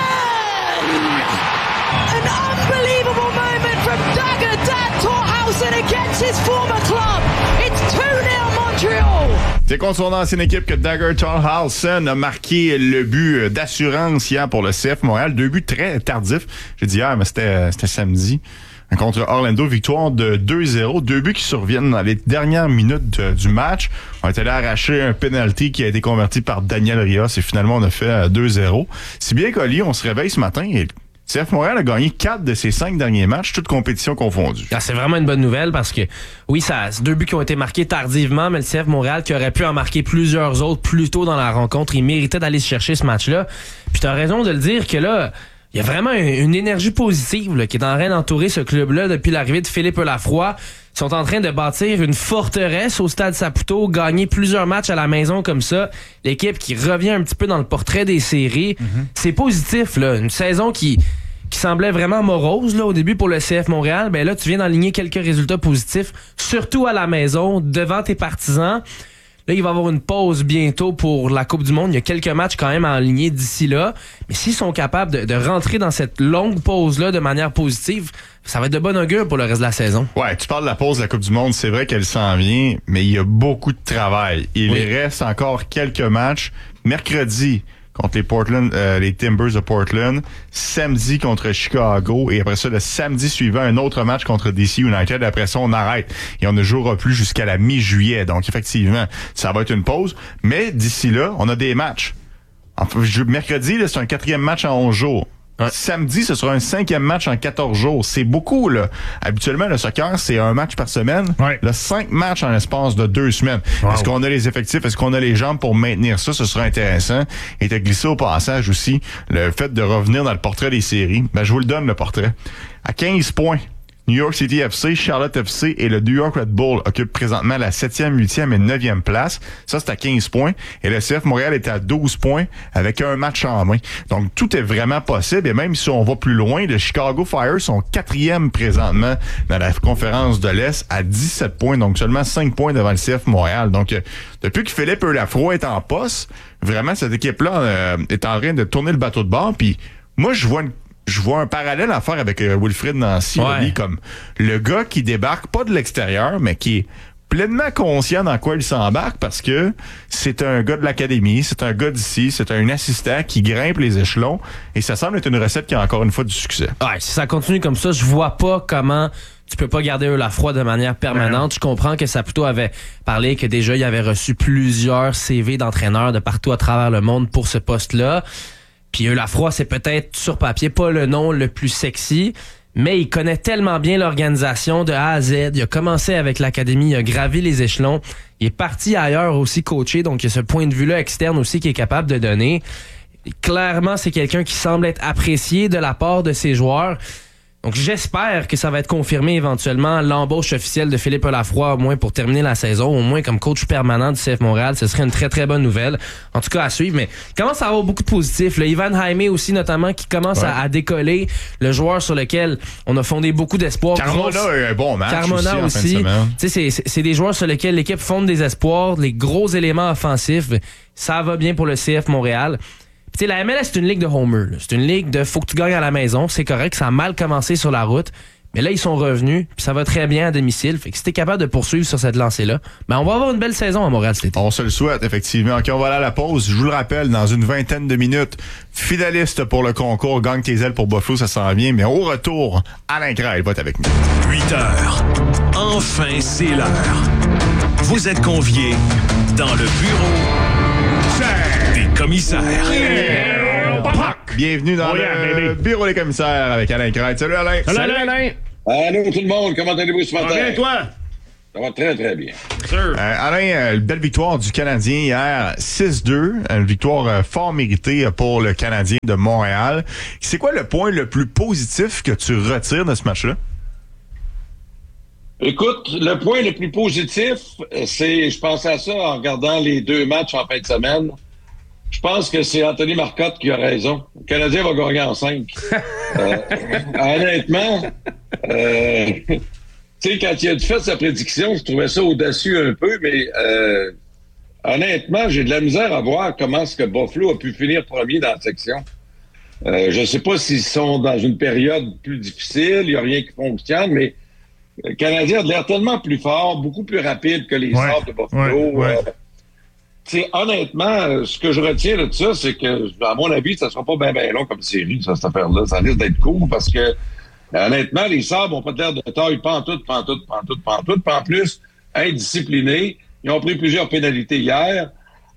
An unbelievable moment from Dagadan Torhausen against his former club. It's 2-0 Montreal. C'est contre son ancienne équipe que Dagger Torhausen a marqué le but d'assurance hier pour le CF Montréal. 2 buts très tardifs. J'ai dit hier, mais c'était samedi. Contre Orlando, victoire de 2-0. 2 buts qui surviennent dans les dernières minutes du match. On est allé arracher un penalty qui a été converti par Daniel Rios et finalement on a fait 2-0. Si bien qu'Oli, on se réveille ce matin et CF Montréal a gagné 4 de ses 5 derniers matchs, toutes compétitions confondues. Ah, c'est vraiment une bonne nouvelle parce que, oui, c'est 2 buts qui ont été marqués tardivement, mais le CF Montréal qui aurait pu en marquer plusieurs autres plus tôt dans la rencontre, il méritait d'aller se chercher ce match-là. Puis t'as raison de le dire que là, il y a vraiment une énergie positive là, qui est en train d'entourer ce club-là depuis l'arrivée de Philippe Lafroy. Ils sont en train de bâtir une forteresse au Stade Saputo, gagner plusieurs matchs à la maison comme ça. L'équipe qui revient un petit peu dans le portrait des séries. C'est positif, là. Une saison qui semblait vraiment morose là, au début pour le CF Montréal. Ben là, tu viens d'enligner quelques résultats positifs, surtout à la maison, devant tes partisans. Là, il va y avoir une pause bientôt pour la Coupe du Monde. Il y a quelques matchs quand même à enligner d'ici là. Mais s'ils sont capables de rentrer dans cette longue pause-là de manière positive, ça va être de bon augure pour le reste de la saison. Ouais, tu parles de la pause de la Coupe du Monde. C'est vrai qu'elle s'en vient, mais il y a beaucoup de travail. Il reste encore quelques matchs. Mercredi, contre les Timbers de Portland, samedi contre Chicago, et après ça, le samedi suivant, un autre match contre DC United. Après ça, on arrête et on ne jouera plus jusqu'à la mi-juillet. Donc, effectivement, ça va être une pause. Mais d'ici là, on a des matchs. Mercredi, là, c'est un 4e match en 11 jours. Ouais. Samedi, ce sera un 5e match en 14 jours. C'est beaucoup, là. Habituellement, le soccer, c'est un match par semaine. Ouais. Là, 5 matchs en l'espace de 2 semaines. Wow. Est-ce qu'on a les effectifs? Est-ce qu'on a les jambes pour maintenir ça? Ce sera intéressant. Et t'as glissé au passage aussi le fait de revenir dans le portrait des séries. Ben, je vous le donne, le portrait. À 15 points. New York City FC, Charlotte FC et le New York Red Bull occupent présentement la 7e, 8e et 9e place. Ça, c'est à 15 points. Et le CF Montréal est à 12 points avec un match en main. Donc, tout est vraiment possible. Et même si on va plus loin, les Chicago Fire sont 4e présentement dans la conférence de l'Est à 17 points. Donc, seulement 5 points devant le CF Montréal. Donc, depuis que Philippe Lafroy est en poste, vraiment, cette équipe-là est en train de tourner le bateau de bord. Puis, moi, je vois un parallèle à faire avec Wilfrid Nancy, lui, comme le gars qui débarque pas de l'extérieur, mais qui est pleinement conscient dans quoi il s'embarque parce que c'est un gars de l'académie, c'est un gars d'ici, c'est un assistant qui grimpe les échelons et ça semble être une recette qui a encore une fois du succès. Ouais, si ça continue comme ça, je vois pas comment tu peux pas garder Lafroy de manière permanente. Je comprends que Saputo avait parlé que déjà il avait reçu plusieurs CV d'entraîneurs de partout à travers le monde pour ce poste-là. Puis Lafroy, c'est peut-être sur papier pas le nom le plus sexy, mais il connaît tellement bien l'organisation de A à Z. Il a commencé avec l'académie, il a gravi les échelons. Il est parti ailleurs aussi coaché, donc il y a ce point de vue-là externe aussi qui est capable de donner. Et clairement, c'est quelqu'un qui semble être apprécié de la part de ses joueurs. Donc j'espère que ça va être confirmé éventuellement l'embauche officielle de Philippe Lafroy, au moins pour terminer la saison, au moins comme coach permanent du CF Montréal. Ce serait une très très bonne nouvelle. En tout cas à suivre, mais il commence à avoir beaucoup de positifs. Le Ivan Jaime aussi notamment qui commence à décoller, le joueur sur lequel on a fondé beaucoup d'espoir. Carmona a eu un bon match. Carmona aussi. Tu sais, c'est des joueurs sur lesquels l'équipe fonde des espoirs, les gros éléments offensifs. Ça va bien pour le CF Montréal. Tu sais, la MLS, c'est une ligue de homer. C'est une ligue de faut que tu gagnes à la maison. C'est correct, ça a mal commencé sur la route. Mais là, ils sont revenus, puis ça va très bien à domicile. Fait que si t'es capable de poursuivre sur cette lancée-là, ben on va avoir une belle saison à Montréal cet été. On se le souhaite, effectivement. OK, on va aller à la pause. Je vous le rappelle, dans une vingtaine de minutes, finaliste pour le concours Gagne tes ailes pour Buffalo, ça s'en vient. Mais au retour, Alain Crail va être avec nous. 8 heures. Enfin, c'est l'heure. Vous êtes conviés dans le bureau des commissaires. Bienvenue dans le bureau des commissaires avec Alain Crail. Salut Alain. Salut Alain. Allô tout le monde, comment allez-vous ce matin? Bien, toi? Ça va très très bien. Alain, belle victoire du Canadien hier, 6-2. Une victoire fort méritée pour le Canadien de Montréal. C'est quoi le point le plus positif que tu retires de ce match-là? Écoute, le point le plus positif, c'est, je pensais à ça en regardant les 2 matchs en fin de semaine. Je pense que c'est Anthony Marcotte qui a raison. Le Canadien va gagner en 5. Honnêtement, tu sais, quand il a fait sa prédiction, je trouvais ça audacieux un peu, mais honnêtement, j'ai de la misère à voir comment est-ce que Buffalo a pu finir premier dans la section. Je ne sais pas s'ils sont dans une période plus difficile, il n'y a rien qui fonctionne, mais le Canadien a l'air tellement plus fort, beaucoup plus rapide que les Sabres de Buffalo. Honnêtement, ce que je retiens de ça, c'est que, à mon avis, ça ne sera pas bien long comme série, ça, cette affaire-là. Ça risque d'être court parce que, honnêtement, les Sabres n'ont pas l'air de taille pantoute. Puis en plus, indisciplinés. Ils ont pris plusieurs pénalités hier.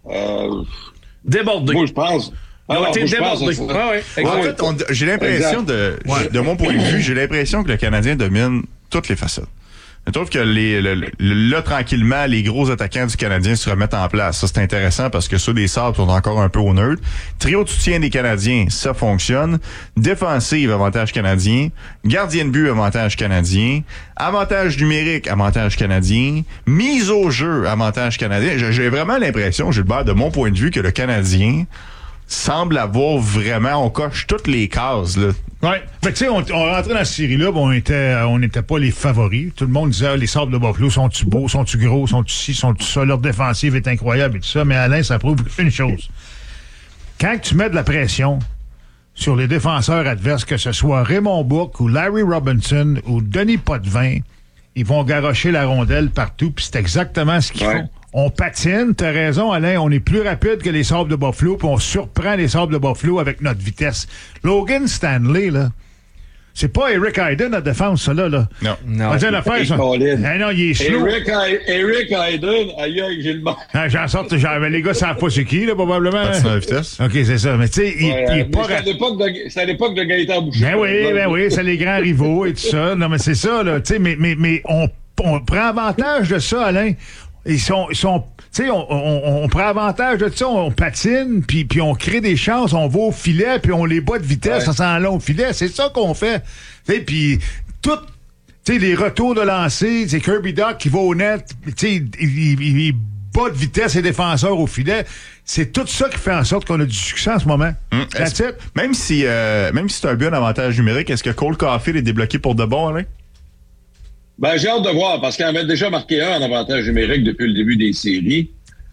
Débordés. Moi, je pense. Ils ont été débordés. En fait, j'ai l'impression de mon point de vue, j'ai l'impression que le Canadien domine toutes les facettes. Je trouve que là, tranquillement, les gros attaquants du Canadien se remettent en place. Ça, c'est intéressant parce que ceux des Sabres sont encore un peu au neutre. Trio de soutien des Canadiens, ça fonctionne. Défensive, avantage canadien. Gardien de but, avantage canadien. Avantage numérique, avantage canadien. Mise au jeu, avantage canadien. J'ai vraiment l'impression, Gilbert, de mon point de vue, que le Canadien semble avoir vraiment, on coche toutes les cases, là. Ouais. Fait que tu sais, on rentrait dans cette série-là, on n'était pas les favoris. Tout le monde disait, les Sabres de Buffalo, sont-tu beaux, sont-tu gros, sont-tu ci, sont-tu ça, leur défensive est incroyable et tout ça. Mais Alain, ça prouve une chose. Quand tu mets de la pression sur les défenseurs adverses, que ce soit Raymond Bourque ou Larry Robinson ou Denis Potvin, ils vont garrocher la rondelle partout, puis c'est exactement ce qu'ils font. On patine, t'as raison, Alain, on est plus rapide que les Sabres de Buffalo, puis on surprend les Sabres de Buffalo avec notre vitesse. Logan Stanley, là, c'est pas Eric Hayden à défense, ça, là. Non. On va dire l'affaire, ça. Non, il est slow. Eric Hayden, aïe, j'ai le mal. J'en sorte, les gars savent pas c'est qui, là, probablement. Patin à vitesse. OK, c'est ça. Mais tu sais, il est pas rapide. C'est à l'époque de Gaëtan Boucher. Ben oui, c'est les grands rivaux et tout ça. Non, mais c'est ça, là. Tu sais, mais on prend avantage de ça, Alain. Ils sont tu sais, on prend avantage de ça, on patine, puis on crée des chances, on va au filet, puis on les bat de vitesse, ça s'en long au filet, c'est ça qu'on fait. Tu sais, puis tout, tu sais, les retours de lancer, c'est Kirby Dach qui va au net, tu sais, il bat de vitesse les défenseurs au filet. C'est tout ça qui fait en sorte qu'on a du succès en ce moment. Même si c'est un but en avantage numérique, est-ce que Cole Caulfield est débloqué pour de bon, Alain? Ben, j'ai hâte de voir, parce qu'il avait déjà marqué un en avantage numérique depuis le début des séries.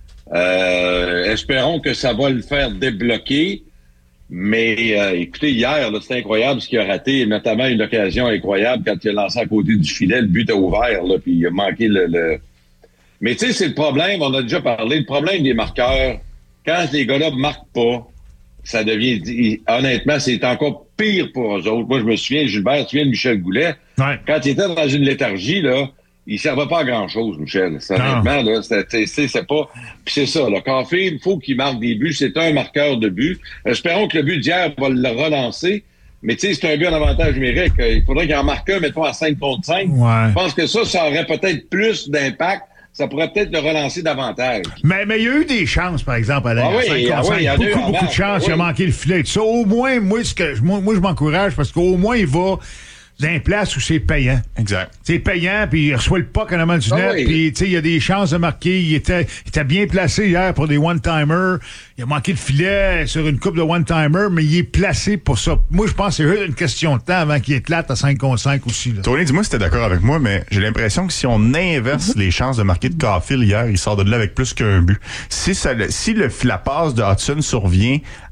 Espérons que ça va le faire débloquer. Mais écoutez, hier, là, c'était incroyable ce qu'il a raté, notamment une occasion incroyable quand il a lancé à côté du filet, le but a ouvert, là, puis il a manqué le... Mais tu sais, c'est le problème, on a déjà parlé, le problème des marqueurs, quand les gars-là marquent pas, ça devient... Honnêtement, c'est encore pire pour eux autres. Moi, je me souviens, Gilbert, tu viens de Michel Goulet. Ouais. Quand il était dans une léthargie, là, il servait pas à grand-chose, Michel. Honnêtement, là, c'est pas... Puis c'est ça, là, Caulfield, il faut qu'il marque des buts. C'est un marqueur de but. Espérons que le but d'hier va le relancer. Mais tu sais, c'est un but en avantage numérique. Il faudrait qu'il en marque un, mettons, à 5 contre 5. Ouais. Je pense que ça aurait peut-être plus d'impact. Ça pourrait peut-être le relancer davantage. Mais il y a eu des chances, par exemple, Alain. Il y a beaucoup de chances. Il a manqué le filet. Ça, au moins, moi, je m'encourage parce qu'au moins, il va dans une place où c'est payant. Exact. C'est payant, puis il reçoit le puck en avant du net, puis tu sais, il y a des chances de marquer. Il était bien placé hier pour des one-timers. Il a manqué le filet sur une coupe de one-timers, mais il est placé pour ça. Moi, je pense que c'est juste une question de temps avant qu'il éclate à 5 contre 5 aussi. Là. Tony, dis-moi si t'es d'accord avec moi, mais j'ai l'impression que si on inverse les chances de marquer de Caulfield hier, il sort de là avec plus qu'un but. Si la passe de Hudson survient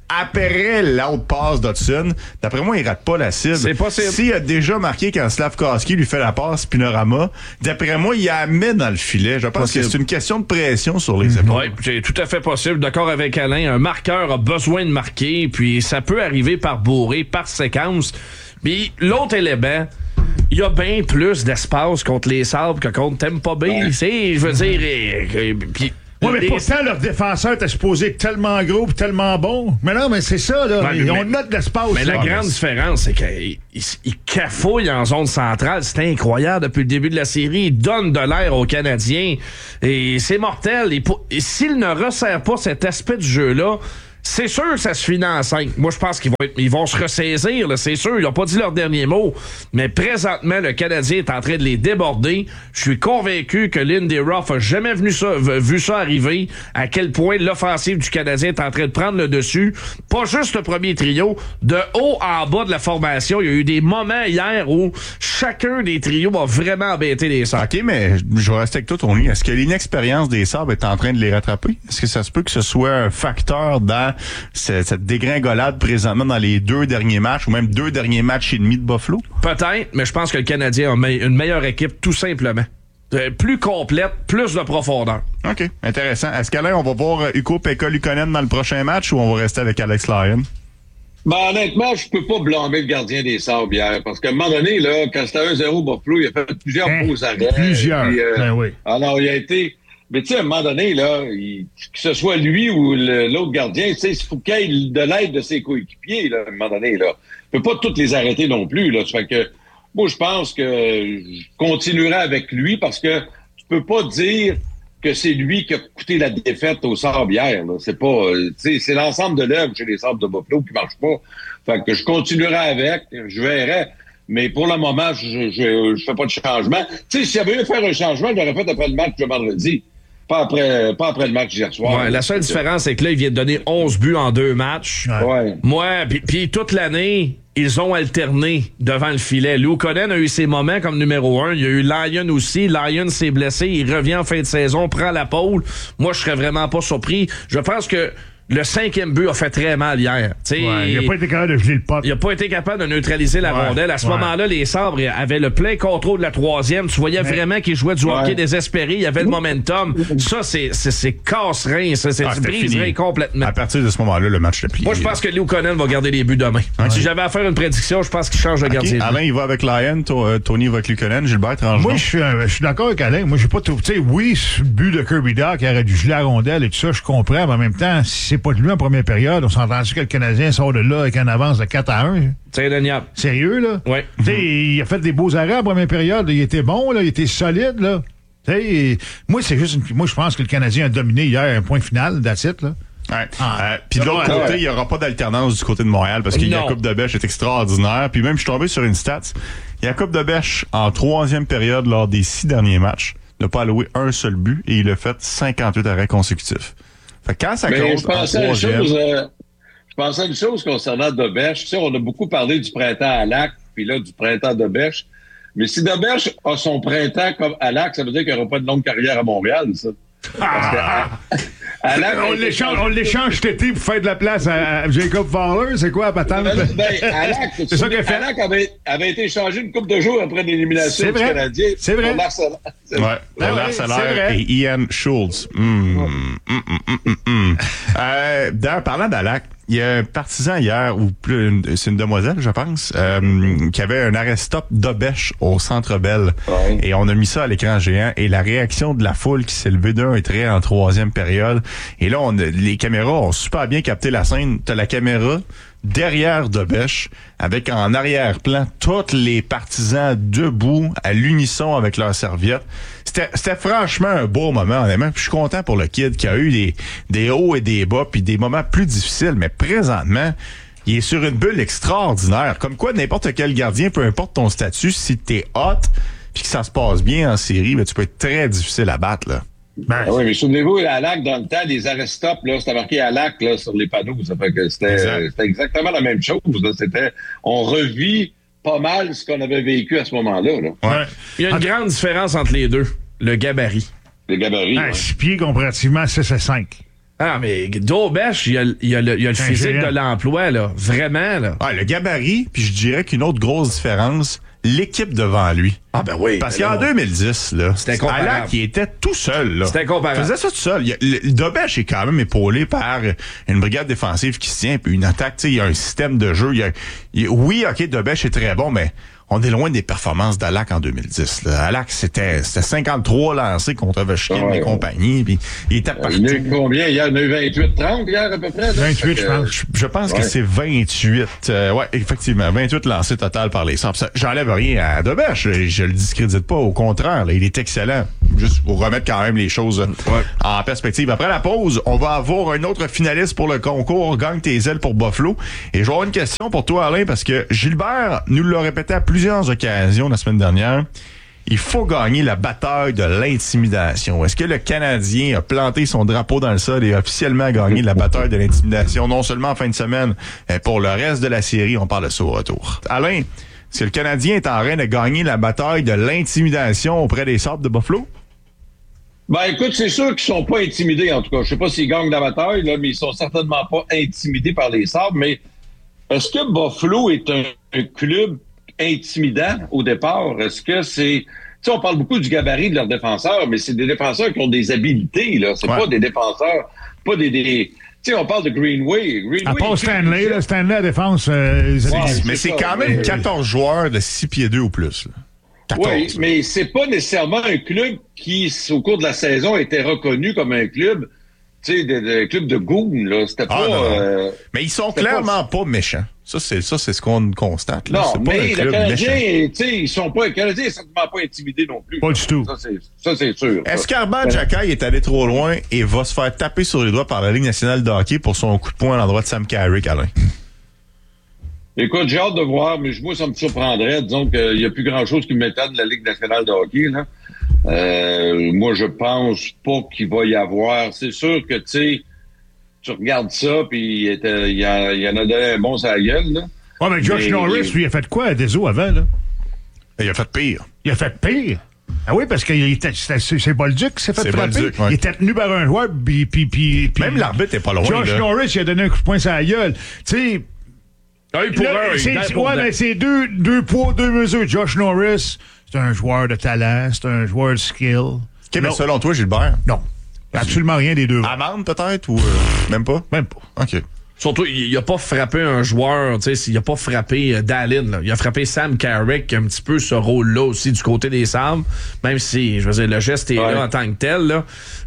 après l'autre passe d'Hudson, d'après moi, il rate pas la cible. C'est possible. S'il a déjà marqué quand Slavkovski lui fait la passe Pinorama, d'après moi, il la met dans le filet. Je pense que c'est une question de pression sur les épaules. Oui, c'est tout à fait possible. D'accord avec Alain. Un marqueur a besoin de marquer, puis ça peut arriver par bourrée, par séquence. Puis l'autre élément, il y a bien plus d'espace contre les Sabres que contre Tampa Bay. Ouais. Je veux dire... puis oui, mais pourtant, leur défenseur était supposé être tellement gros et tellement bon. Mais non, mais c'est ça, là. Ouais, on note l'espace. Mais la grande différence, c'est qu'il cafouille en zone centrale. C'est incroyable depuis le début de la série. Il donne de l'air aux Canadiens. Et c'est mortel. Et s'il ne resserre pas cet aspect du jeu-là, c'est sûr que ça se finit en 5. Moi, je pense qu'ils vont se ressaisir, là, c'est sûr. Ils n'ont pas dit leur dernier mot. Mais présentement, le Canadien est en train de les déborder. Je suis convaincu que Lindy Ruff a jamais vu ça arriver, à quel point l'offensive du Canadien est en train de prendre le dessus. Pas juste le premier trio. De haut en bas de la formation, il y a eu des moments hier où chacun des trios a vraiment embêté les Sabres. OK, mais je vais rester avec toi, Tony. Est-ce que l'inexpérience des Sabres est en train de les rattraper? Est-ce que ça se peut que ce soit un facteur dans cette dégringolade présentement dans les 2 derniers matchs ou même 2 derniers matchs et demi de Buffalo? Peut-être, mais je pense que le Canadien a une meilleure équipe, tout simplement. Plus complète, plus de profondeur. OK, intéressant. Est-ce qu'Alain, on va voir Ukko-Pekka Luukkonen dans le prochain match ou on va rester avec Alex Lyon? Ben, honnêtement, je peux pas blâmer le gardien des Sabres hier, parce qu'à un moment donné, là, quand c'était 1-0 Buffalo, il a fait plusieurs beaux arrêts. Plusieurs, puis, oui. Alors, il a été... Mais tu sais, à un moment donné, là, que ce soit lui ou l'autre gardien, tu sais, il faut qu'il ait de l'aide de ses coéquipiers, là, à un moment donné, là. Il peut pas toutes les arrêter non plus, là. Ça fait que, moi, je pense que je continuerai avec lui parce que tu peux pas dire que c'est lui qui a coûté la défaite aux Sabres hier, là. C'est pas, tu sais, c'est l'ensemble de l'œuvre chez les Sabres de Buffalo qui marche pas. Fait que je continuerai avec, je verrai. Mais pour le moment, je fais pas de changement. Tu sais, s'il y avait eu à faire un changement, je l'aurais fait après le match de vendredi. Pas après le match d'hier soir. Ouais, la seule différence, c'est que là, il vient de donner 11 buts en 2 matchs. Ouais. Moi, puis toute l'année, ils ont alterné devant le filet. Luukkonen a eu ses moments comme numéro 1. Il y a eu Lyon aussi. Lyon s'est blessé. Il revient en fin de saison, prend la pôle. Moi, je serais vraiment pas surpris. Je pense que le 5e but a fait très mal hier. Ouais, il n'a pas été capable de geler le pot. Il n'a pas été capable de neutraliser la rondelle. À ce moment-là, les Sabres avaient le plein contrôle de la 3e. Tu voyais vraiment qu'ils jouaient du hockey désespéré. Il y avait le momentum. Ça, c'est casse-rein. C'est brise-rein complètement. À partir de ce moment-là, le match est plié. Moi, je pense que Luukkonen va garder les buts demain. Okay. Si j'avais à faire une prédiction, je pense qu'il change de gardien. Alain, il va avec Lyon. Tony va avec Luukkonen. Gilbert, tranche. Moi, je suis d'accord avec Alain. Moi, j'ai pas trouvé. Tu sais, oui, le but de Kirby Dach qui aurait dû geler la rondelle et tout ça, je comprends. Mais en même temps, si c'est pas de lui en première période, on s'entend-tu que le Canadien sort de là avec un avance de 4-1? C'est indéniable. Sérieux, là? Oui. Tu sais, il a fait des beaux arrêts en première période. Il était bon, là. Il était solide, là. Tu sais, moi, moi, je pense que le Canadien a dominé hier un point final, that's it, là. Ouais. Puis de l'autre côté, il n'y aura pas d'alternance du côté de Montréal parce que Jakub Dobeš est extraordinaire. Puis même, je suis tombé sur une stat. Jakub Dobeš, en 3e période, lors des 6 derniers matchs, n'a pas alloué un seul but et il a fait 58 arrêts consécutifs. Fait que quand ça compte en 3e... Je pensais à une chose concernant Dobeš. Tu sais, on a beaucoup parlé du printemps à Lac, puis là, du printemps Dobeš. Mais si Dobeš a son printemps comme à Lac, ça veut dire qu'il n'y aura pas de longue carrière à Montréal, ça. On l'échange cet été pour faire de la place à Jacob Fowler. C'est quoi, patente? C'est ça qu'il a fait. Alak avait été échangé une coupe de jours après l'élimination du Canadien. C'est vrai. Lars Eller et Ian Schultz. D'ailleurs, parlant d'Alak, il y a un partisan hier, ou plus, c'est une demoiselle, je pense, qui avait un arrêt-stop Dobeš au Centre Bell. Ouais. Et on a mis ça à l'écran géant. Et la réaction de la foule qui s'est levée d'un trait en 3e période. Et là, les caméras ont super bien capté la scène. T'as la caméra derrière Dobeš, avec en arrière-plan tous les partisans debout, à l'unisson avec leurs serviettes. C'était franchement un beau moment, honnêtement. Puis je suis content pour le kid qui a eu des hauts et des bas, puis des moments plus difficiles. Mais présentement, il est sur une bulle extraordinaire. Comme quoi, n'importe quel gardien, peu importe ton statut, si t'es hot, puis que ça se passe bien en série, ben, tu peux être très difficile à battre, là. Oui, mais souvenez-vous, à Lac, dans le temps, des arrêts-stop, là, c'était marqué à Lac, là, sur les panneaux. Ça fait que c'était exactement la même chose, là. On revit pas mal ce qu'on avait vécu à ce moment-là, là. Ouais. Il y a une grande différence entre les deux. Le gabarit. Le gabarit. 6 pieds comparativement à 6 à 5. Ah, mais Dobesch, il y a le physique de l'emploi, là. Vraiment, là. Ah, le gabarit, puis je dirais qu'une autre grosse différence, l'équipe devant lui. Ah, ben oui. Parce qu'en 2010, là, c'était incomparable. Alak, il était tout seul, là. C'était incomparable. Il faisait ça tout seul. Dobesch est quand même épaulé par une brigade défensive qui se tient, puis une attaque, tu sais, il y a un système de jeu. Oui, OK, Dobesch est très bon, mais on est loin des performances d'Alak en 2010. Là. Alak, c'était 53 lancés contre Ovechkin et compagnie, puis il était partout. Il y en a eu combien hier? Il y en a eu 28-30 hier, à peu près? Là? 28, je pense. Je pense que c'est 28. Ouais, effectivement, 28 lancés total par les Sabres. J'enlève rien à Dobesch. Je le discrédite pas. Au contraire, là, il est excellent. Juste pour remettre quand même les choses en perspective. Après la pause, on va avoir un autre finaliste pour le concours Gagne tes ailes pour Buffalo. Et j'aurai une question pour toi, Alain, parce que Gilbert nous l'a répété à plusieurs occasions la semaine dernière. Il faut gagner la bataille de l'intimidation. Est-ce que le Canadien a planté son drapeau dans le sol et a officiellement gagné la bataille de l'intimidation, non seulement en fin de semaine, mais pour le reste de la série? On parle de ça au retour. Alain, est-ce que le Canadien est en train de gagner la bataille de l'intimidation auprès des Sabres de Buffalo? Ben écoute, c'est sûr qu'ils sont pas intimidés, en tout cas. Je sais pas s'ils gagnent la bataille, là, mais ils sont certainement pas intimidés par les Sabres. Mais est-ce que Buffalo est un club intimidant au départ? Est-ce que c'est... Tu sais, on parle beaucoup du gabarit de leurs défenseurs, mais c'est des défenseurs qui ont des habilités, là. C'est pas des défenseurs, pas des... Tu sais, on parle de Greenway. À part Stanley, là, Stanley à défense... mais c'est quand même 14 joueurs de 6 pieds 2 ou plus, là. 14. Oui, mais c'est pas nécessairement un club qui, au cours de la saison, était reconnu comme un club, tu sais, de club de goon, là. C'était pas... mais ils sont clairement pas méchants. Ça, c'est ce qu'on constate, là. Non, c'est pas mais un club le Canadien, méchant. tu sais, ils sont pas... Le Canadien est certainement pas intimidé non plus. Pas du tout. Ça, c'est sûr. Est-ce qu'Armand Xhekaj est allé trop loin et va se faire taper sur les doigts par la Ligue nationale de hockey pour son coup de poing à l'endroit de Sam Carrick, Alain? Écoute, j'ai hâte de voir, mais moi, ça me surprendrait. Disons qu'il n'y a plus grand-chose qui m'étonne de la Ligue nationale de hockey, là. Moi, je pense pas qu'il va y avoir... C'est sûr que, tu sais, tu regardes ça, puis il y en a donné un bon sur la gueule, là. Ouais, mais Josh Norris, lui, il a fait quoi à Deso avant, là? Il a fait pire. Il a fait pire? Ah oui, parce que c'est Bolduc qui s'est fait frapper. Bolduc, ouais. Il était tenu par un joueur, puis même l'arbitre est pas loin, Josh là. Norris, il a donné un coup de poing sur la gueule. Tu sais... mais c'est deux poids, deux mesures. Josh Norris, c'est un joueur de talent, c'est un joueur de skill. OK, mais selon toi, Gilbert? Non. Absolument rien des deux. Amende, peut-être, ou même pas? Même pas. OK. Surtout, il a pas frappé un joueur, tu sais, il a pas frappé Dallin, là. Il a frappé Sam Carrick, un petit peu ce rôle-là aussi du côté des Sabres, même si, je veux dire, le geste est là en tant que tel, là.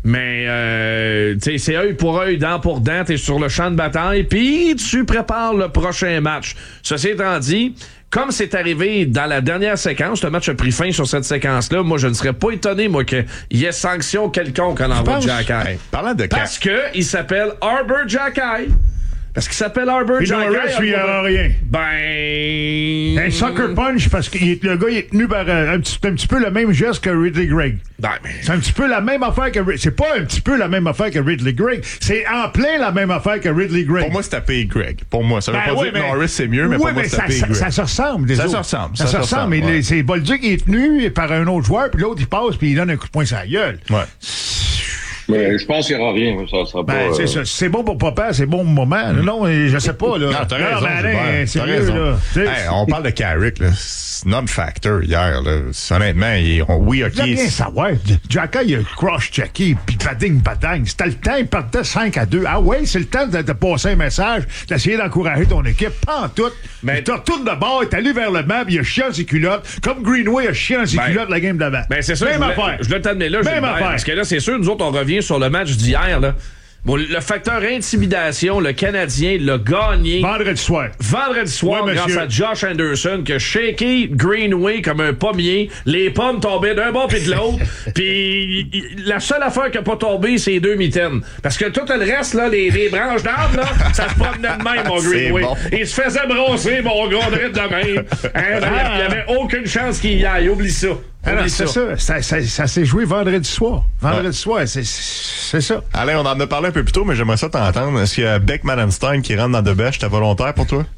Mais, tu sais, c'est œil pour œil, dent pour dent, t'es sur le champ de bataille, puis tu prépares le prochain match. Ceci étant dit, comme c'est arrivé dans la dernière séquence, le match a pris fin sur cette séquence-là, moi, je ne serais pas étonné, moi, qu'il y ait sanction quelconque en envoi de Xhekaj. Parlant de Parce que il s'appelle Arber Xhekaj. Parce qu'il s'appelle Arber Xhekaj. Norris, lui, il aura rien. Ben... Un sucker punch, parce que le gars, il est tenu par un petit peu le même geste que Ridley Gregg. Ben, mais... C'est un petit peu la même affaire que... C'est pas un petit peu la même affaire que Ridley Gregg. C'est en plein la même affaire que Ridley Gregg. Pour moi, c'est tapé Gregg. Pour moi, ça veut pas dire que Norris, c'est mieux, mais pour moi, c'est tapé Gregg. Ça se ressemble. Ça se ressemble. Ça se ressemble. Mais ouais. c'est Bolduc qui est tenu par un autre joueur, puis l'autre, il passe, puis il donne un coup de poing sur la gueule. Ouais. Mais je pense qu'il n'y aura rien. Ça sera pas, c'est ça. C'est bon pour papa, c'est bon moment. Non, je sais pas, là. Non, t'as raison, Alain, c'est mieux, là. Hey, on parle de Carrick, là. Non-factor hier, là. Honnêtement, oui, OK. Je veux bien savoir. Xhekaj, il a cross-checké, puis bading. C'était le temps, il partait 5-2. Ah ouais, c'est le temps de passer un message, d'essayer d'encourager ton équipe. Pas en tout. Mais tu retournes de bord, t'es allé vers le map, il a chié dans ses culottes, comme Greenway a chié dans ses culottes la game d'avant. Ben, c'est ça. Même affaire. Je le t'admets là. Même affaire. Parce que là, c'est sûr, nous autres, on revient sur le match d'hier, là. Bon, le facteur intimidation, le Canadien l'a gagné. Vendredi soir, Ouais, grâce à Josh Anderson, qui a shaké Greenway comme un pommier. Les pommes tombaient d'un bord puis de l'autre. Puis la seule affaire qui n'a pas tombé, c'est les deux mitaines. Parce que tout le reste, là, les branches d'arbres, là, ça se promenait de même, mon Greenway. Bon. Il se faisait brosser, mon gars, de même. Il n'y avait aucune chance qu'il y aille. Oublie ça. Alors, c'est ça s'est joué vendredi soir. Vendredi soir, c'est ça. Alain, on en a parlé un peu plus tôt, mais j'aimerais ça t'entendre. Est-ce qu'il y a Beck-Malenstein qui rentre dans Dobesch? C'était volontaire pour toi?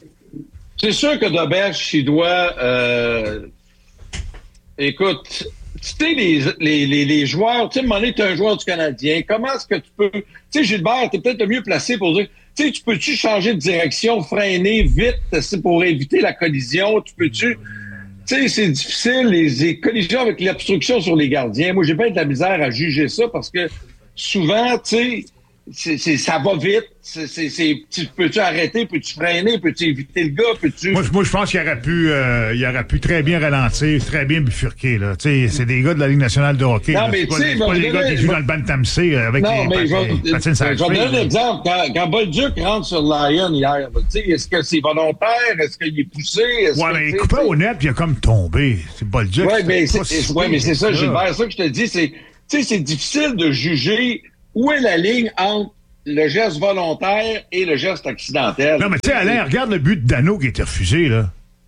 C'est sûr que Dobesch, il doit... écoute, sais, les joueurs, tu sais, à un moment donné, tu es un joueur du Canadien, comment est-ce que tu peux... Tu sais, Gilbert, tu es peut-être le mieux placé pour dire, tu sais, tu peux-tu changer de direction, freiner vite pour éviter la collision? Tu peux-tu... Tu sais, c'est difficile, les collisions avec l'obstruction sur les gardiens. Moi, j'ai pas de la misère à juger ça parce que souvent, tu sais, ça va vite. Peux-tu arrêter? Peux-tu freiner? Peux-tu éviter le gars? Peux-tu... Moi, je pense qu'il aurait pu très bien ralentir, très bien bifurquer, là. Tu sais, c'est des gars de la Ligue nationale de hockey. Non, mais tu sais, c'est pas les gars qui jouent dans le Bantam C avec les patines sur la je vais cheville, donner un exemple. Quand Bolduc rentre sur Lyon hier, tu sais, est-ce que c'est volontaire? Est-ce qu'il est poussé? Mais il coupait au net puis il a comme tombé. C'est Bolduc. Oui, mais c'est ça, Gilbert. Ça que je te dis, tu sais, c'est difficile de juger où est la ligne entre le geste volontaire et le geste accidentel. Non, mais tu sais, Alain, regarde le but de Dano qui a été refusé, là.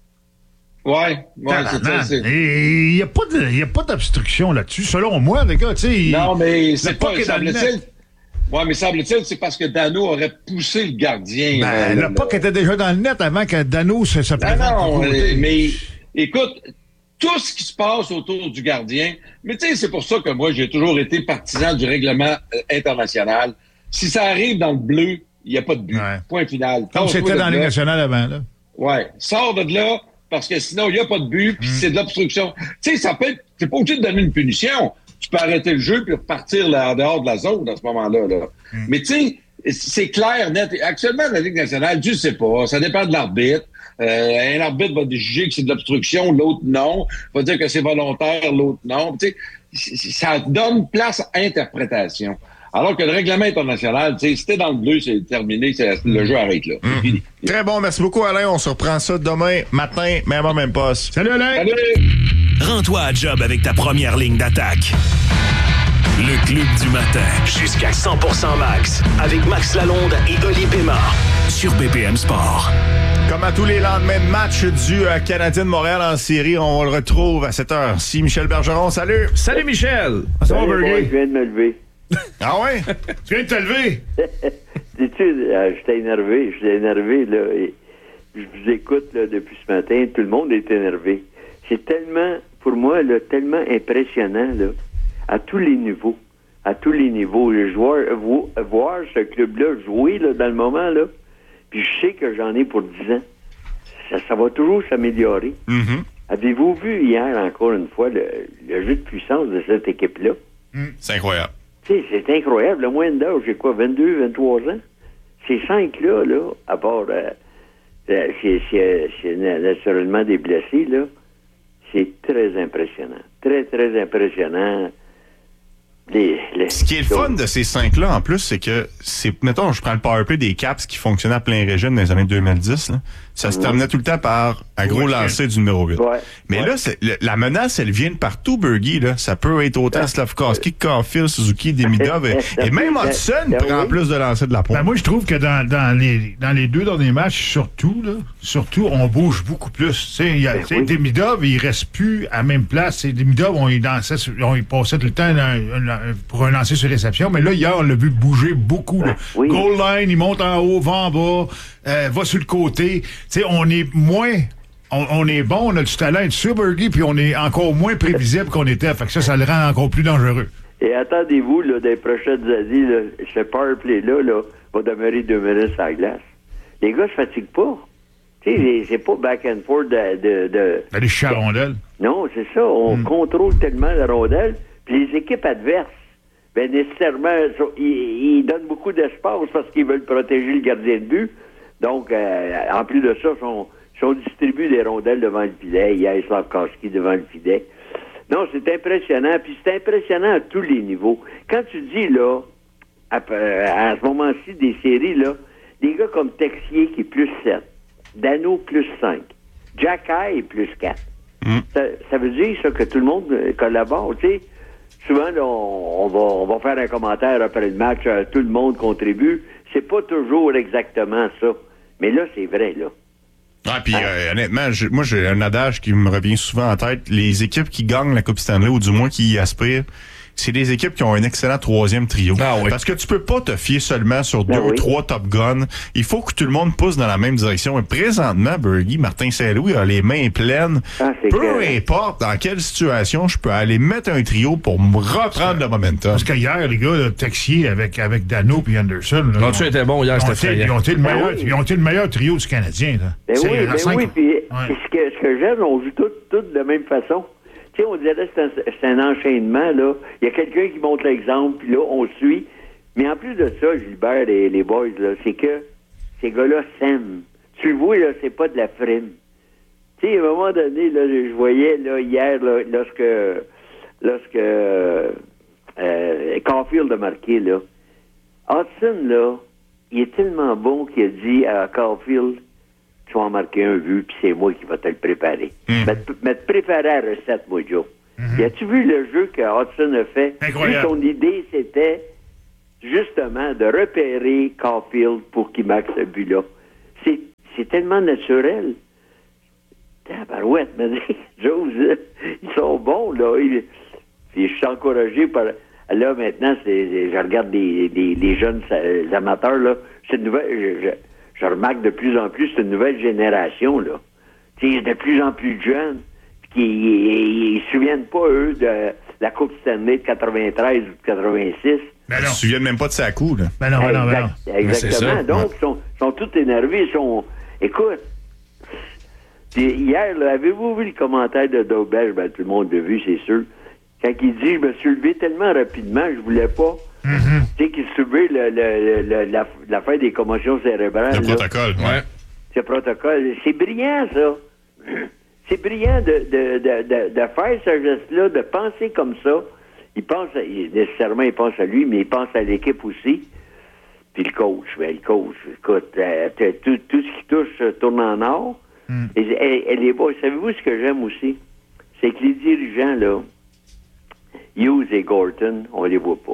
Ouais, c'est ça. Il n'y a pas d'obstruction là-dessus, selon moi, les gars, tu sais. Non, mais c'est pas, semble-t-il. Ouais, mais semble-t-il, c'est parce que Dano aurait poussé le gardien. Le puck était déjà dans le net avant que Dano se présente. Non, mais écoute, tout ce qui se passe autour du gardien, mais tu sais, c'est pour ça que moi, j'ai toujours été partisan du règlement international. Si ça arrive dans le bleu, il n'y a pas de but. Ouais. Point final. Comme c'était dans la Ligue nationale avant, là. Ouais. Sors de là, parce que sinon, il n'y a pas de but, puis c'est de l'obstruction. Tu sais, ça peut être... T'es pas obligé de donner une punition. Tu peux arrêter le jeu puis repartir en dehors de la zone à ce moment-là. Là. Mais tu sais, c'est clair, net. Actuellement, la Ligue nationale, je ne sais pas. Ça dépend de l'arbitre. Un arbitre va juger que c'est de l'obstruction, l'autre non. Va dire que c'est volontaire, l'autre non. Tu sais, ça donne place à interprétation. Alors que le règlement international, tu sais, si t'es dans le bleu, c'est terminé, le jeu arrête là. Fini. Très bon, merci beaucoup Alain. On se reprend ça demain matin, même poste. Salut Alain! Salut! Rends-toi à job avec ta première ligne d'attaque. Le Club du matin. Jusqu'à 100% max. Avec Max Lalonde et Oli Pema. Sur BPM Sport. Comme à tous les lendemains de match du Canadien de Montréal en série, on le retrouve à cette heure-ci. Michel Bergeron, salut! Salut Michel! Ça va, Berger? Je viens de me lever. Ah ouais? Tu viens de te lever? Dis-tu, j'étais énervé, là. Et je vous écoute, là, depuis ce matin. Tout le monde est énervé. C'est tellement, pour moi, là, tellement impressionnant, là, à tous les niveaux. À tous les niveaux. Les joueurs, voir ce club-là jouer, là, dans le moment, là. Puis je sais que j'en ai pour 10 ans. Ça va toujours s'améliorer. Mm-hmm. Avez-vous vu hier, encore une fois, le jeu de puissance de cette équipe-là? C'est incroyable. Tu sais, c'est incroyable. Le moyenne d'âge, j'ai quoi, 22, 23 ans? Ces 5-là, là, à part c'est naturellement des blessés, là, c'est très impressionnant. Très, très impressionnant. Ce qui est le fun de ces 5-là, en plus, c'est que, mettons, je prends le powerplay des Caps qui fonctionnait à plein régime dans les années 2010, là. Ça se terminait tout le temps par un gros lancer du numéro 8. Ouais. Mais là, la menace, elle vient de partout, Bergie, là. Ça peut être autant Slavkovski que Caulfield, Suzuki, Demidov, et même Hudson prend plus de lancers de la pointe. Ben moi, je trouve que dans les deux derniers matchs, surtout, on bouge beaucoup plus. Demidov, il reste plus à la même place. Demidov, il passait tout le temps pour un lancer sur réception, mais là, hier, on l'a vu bouger beaucoup. Là. Oui. Goal line, il monte en haut, va en bas, va sur le côté. Tu sais, on est moins... On est bon, on a du talent, du Bergie, puis on est encore moins prévisible qu'on était. Fait que ça le rend encore plus dangereux. Et attendez-vous, là, des prochaines années, là, ce powerplay-là, là, va demeurer 2 minutes sur la glace. Les gars se fatiguent pas. Tu sais, c'est pas back and forth Aller chercher la rondelle. Non, c'est ça. On contrôle tellement la rondelle. Puis les équipes adverses, ben nécessairement, ils donnent beaucoup d'espace parce qu'ils veulent protéger le gardien de but. Donc, en plus de ça, sont distribués des rondelles devant le filet. Il y a Slavkovski devant le filet. Non, c'est impressionnant. Puis c'est impressionnant à tous les niveaux. Quand tu dis, là, à ce moment-ci des séries, là, des gars comme Texier qui est plus 7, Dano plus 5, Jacky plus 4. Ça veut dire ça que tout le monde collabore, tu sais. Souvent, là, on va faire un commentaire après le match, tout le monde contribue. C'est pas toujours exactement ça. Mais là, c'est vrai, là. Ah, puis honnêtement, moi, j'ai un adage qui me revient souvent en tête. Les équipes qui gagnent la Coupe Stanley, ou du moins qui y aspirent, c'est des équipes qui ont un excellent troisième trio. Ah oui. Parce que tu peux pas te fier seulement sur 2 ou 3 top guns. Il faut que tout le monde pousse dans la même direction. Et présentement, Bergie, Martin Saint-Louis a les mains pleines. Peu importe dans quelle situation, je peux aller mettre un trio pour me reprendre le momentum. Parce qu'hier, les gars, là, Texier avec Dano puis Anderson. Là, tu étais bon hier, c'était effrayant. Ils ont été le meilleur trio du Canadien. Là. Ben oui, puis ce que j'aime, on joue tous de la même façon. Tu sais, on dirait que c'est un enchaînement, là. Il y a quelqu'un qui montre l'exemple, puis là, on suit. Mais en plus de ça, Gilbert et les boys, là, c'est que ces gars-là s'aiment. Tu le vois, là, c'est pas de la frime. Tu sais, à un moment donné, là, je voyais, là, hier, là, lorsque Caulfield a marqué, là, Hudson, là, il est tellement bon qu'il a dit à Caulfield, tu vas en marquer un but, puis c'est moi qui va te le préparer. Mais te préparer la recette, moi, Joe. As-tu vu le jeu que Hudson a fait? Incroyable. Son idée, c'était justement de repérer Caulfield pour qu'il marque ce but-là. C'est tellement naturel. Tabarouette, mais Joe, ils sont bons, là. Puis je suis encouragé par... Là, maintenant, je regarde les jeunes amateurs, là. C'est une nouvelle... Je remarque de plus en plus, c'est une nouvelle génération, là. Tu sais, de plus en plus jeunes, puis ils se souviennent pas, eux, de la Coupe Stanley de 93 ou de 86. Ils se souviennent même pas de sa coup, là. Exactement. Donc, ils sont tous énervés. Écoute, hier, là, avez-vous vu le commentaire de Daubel? Ben, tout le monde l'a vu, c'est sûr. Quand il dit, je me suis levé tellement rapidement, je voulais pas. Tu sais, qu'il subit l'affaire des commotions cérébrales. Le protocole, ouais. Ce protocole. C'est brillant, ça. C'est brillant de faire ce geste-là, de penser comme ça. Nécessairement, il pense à lui, mais il pense à l'équipe aussi. Puis le coach, écoute, tout ce qui touche tourne en or. Et les boys, savez-vous ce que j'aime aussi? C'est que les dirigeants, là, Hughes et Gorton, on les voit pas.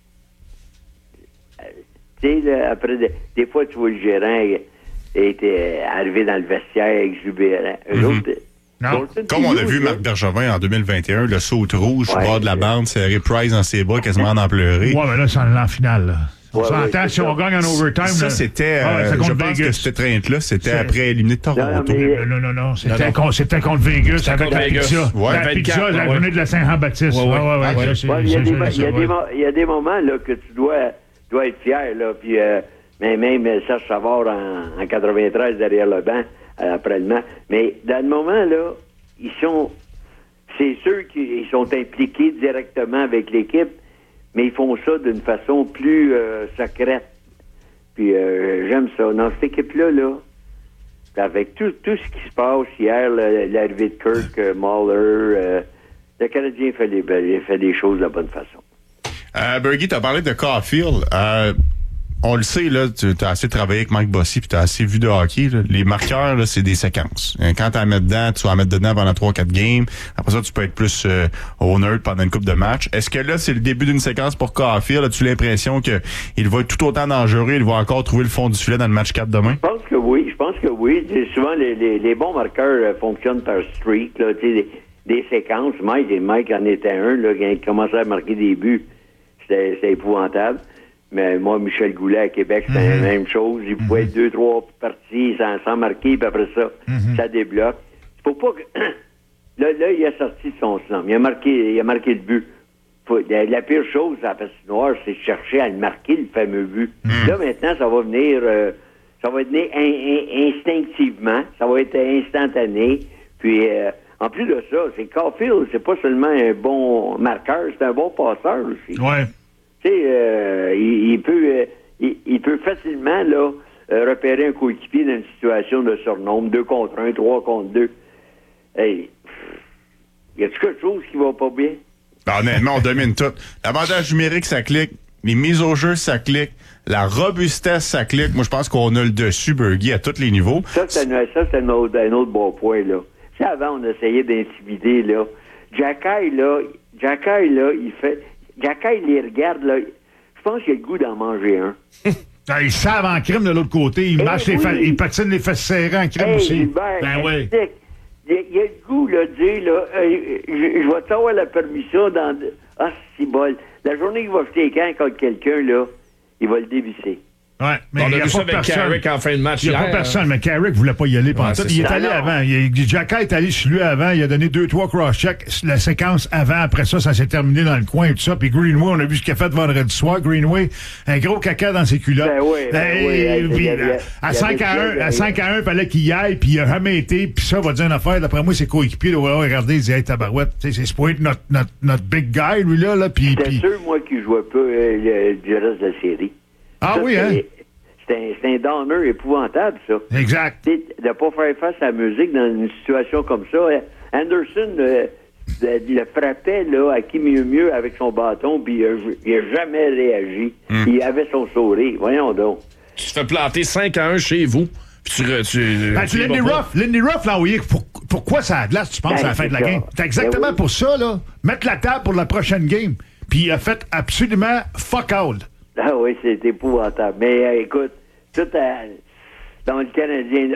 Tu sais, après, des fois, tu vois le gérant était arrivé dans le vestiaire exubérant. Comme on a vu Marc Bergevin en 2021, le saut rouge sur le bord de la bande, serré Price dans ses bras, quasiment en pleurer. Ouais, mais là, c'est en finale, là. On s'entend, si on gagne en overtime... Ça, c'était... je pense que cette trainte-là, c'était après éliminer Toronto. Non. C'était contre Vegas, avec la pizza. La pizza, la journée de la Saint-Jean-Baptiste. Il y a des moments là que tu dois être fier, là. Puis, mais même Serge Savard en 93 derrière le banc, après le match. Mais dans le moment, là, c'est sûr qu'ils sont impliqués directement avec l'équipe, mais ils font ça d'une façon plus secrète. Puis j'aime ça. Dans cette équipe-là, là, avec tout ce qui se passe hier, l'arrivée de Kirk, Muller, le Canadien fait des choses de la bonne façon. Bergie, tu as parlé de Caulfield. On le sait, là, tu as assez travaillé avec Mike Bossy puis tu as assez vu de hockey. Là. Les marqueurs, là, c'est des séquences. Quand tu en mets dedans, tu vas en mettre dedans pendant 3-4 games. Après ça, tu peux être plus honnête pendant une coupe de match. Est-ce que là, c'est le début d'une séquence pour Caulfield? As-tu l'impression qu'il va être tout autant dangereux? Il va encore trouver le fond du filet dans le match 4 demain? Je pense que oui. Souvent, les bons marqueurs fonctionnent par streak. Là, des séquences. Mike en était un. Là, quand il commençait à marquer des buts, c'était épouvantable. Mais moi, Michel Goulet à Québec, c'était la même chose. Il pouvait être 2-3 parties sans marquer, puis après ça, ça débloque. Faut pas que... là, il a sorti de son slam. Il a marqué le but. La pire chose à la patinoire, c'est de chercher à le marquer, le fameux but. Là, maintenant, ça va venir instinctivement. Ça va être instantané. Puis, en plus de ça, c'est Caulfield, c'est pas seulement un bon marqueur, c'est un bon passeur aussi. Ouais. Tu sais, il peut facilement là repérer un coéquipier dans une situation de surnombre, 2 contre 1, 3 contre 2. Hey, y a-tu quelque chose qui va pas bien? Honnêtement, on domine tout. L'avantage numérique, ça clique. Les mises au jeu, ça clique. La robustesse, ça clique. Moi, je pense qu'on a le dessus, Bergie, à tous les niveaux. Ça, c'est un autre bon point, là. Tu sais, avant, on essayait d'intimider, là. Jacky, là, il fait... Jacky, il les regarde, là. Je pense qu'il a le goût d'en manger un. Ils savent en crime de l'autre côté. Ils ils patinent les fesses serrées en crime aussi. Oui. Il a le goût, là, de dire, là, je vais t'avoir la permission Ah, c'est bol. La journée qu'il va jeter les camps contre quelqu'un, là, il va le dévisser. Ouais, mais on il y a vu ça avec Carrick en fin de match. Il n'y a pas personne, mais Carrick voulait pas y aller pendant tout. Il est allé avant. Jacka est allé sur lui avant. Il a donné 2-3 cross-checks. La séquence avant, après ça s'est terminé dans le coin et tout ça. Puis Greenway, on a vu ce qu'il a fait vendredi soir. Greenway, un gros caca dans ses culottes. À 5-1, il fallait qu'il y aille, puis il a jamais été. Puis ça va dire une affaire. D'après moi, ses coéquipiers, là, regardez, ils disaient, hey, tabarouette, c'est supposé être notre big guy, lui, là. J'étais sûr, moi, qu'il jouait pas du reste de la série. Ah ça, oui, hein? C'est un downer épouvantable, ça. Exact. De ne pas faire face à la musique dans une situation comme ça. Anderson le frappait là, à qui mieux avec son bâton, puis il n'a jamais réagi. Il avait son sourire. Voyons donc. Tu te fais planter 5-1 chez vous. Puis Lindy Ruff l'a envoyé. Pourquoi ça a glace, tu penses, à la fin de la game? C'est exactement pour ça, là. Mettre la table pour la prochaine game. Puis il a fait absolument fuck all. Ah oui, c'est épouvantable. Mais écoute, tout dans le Canadien,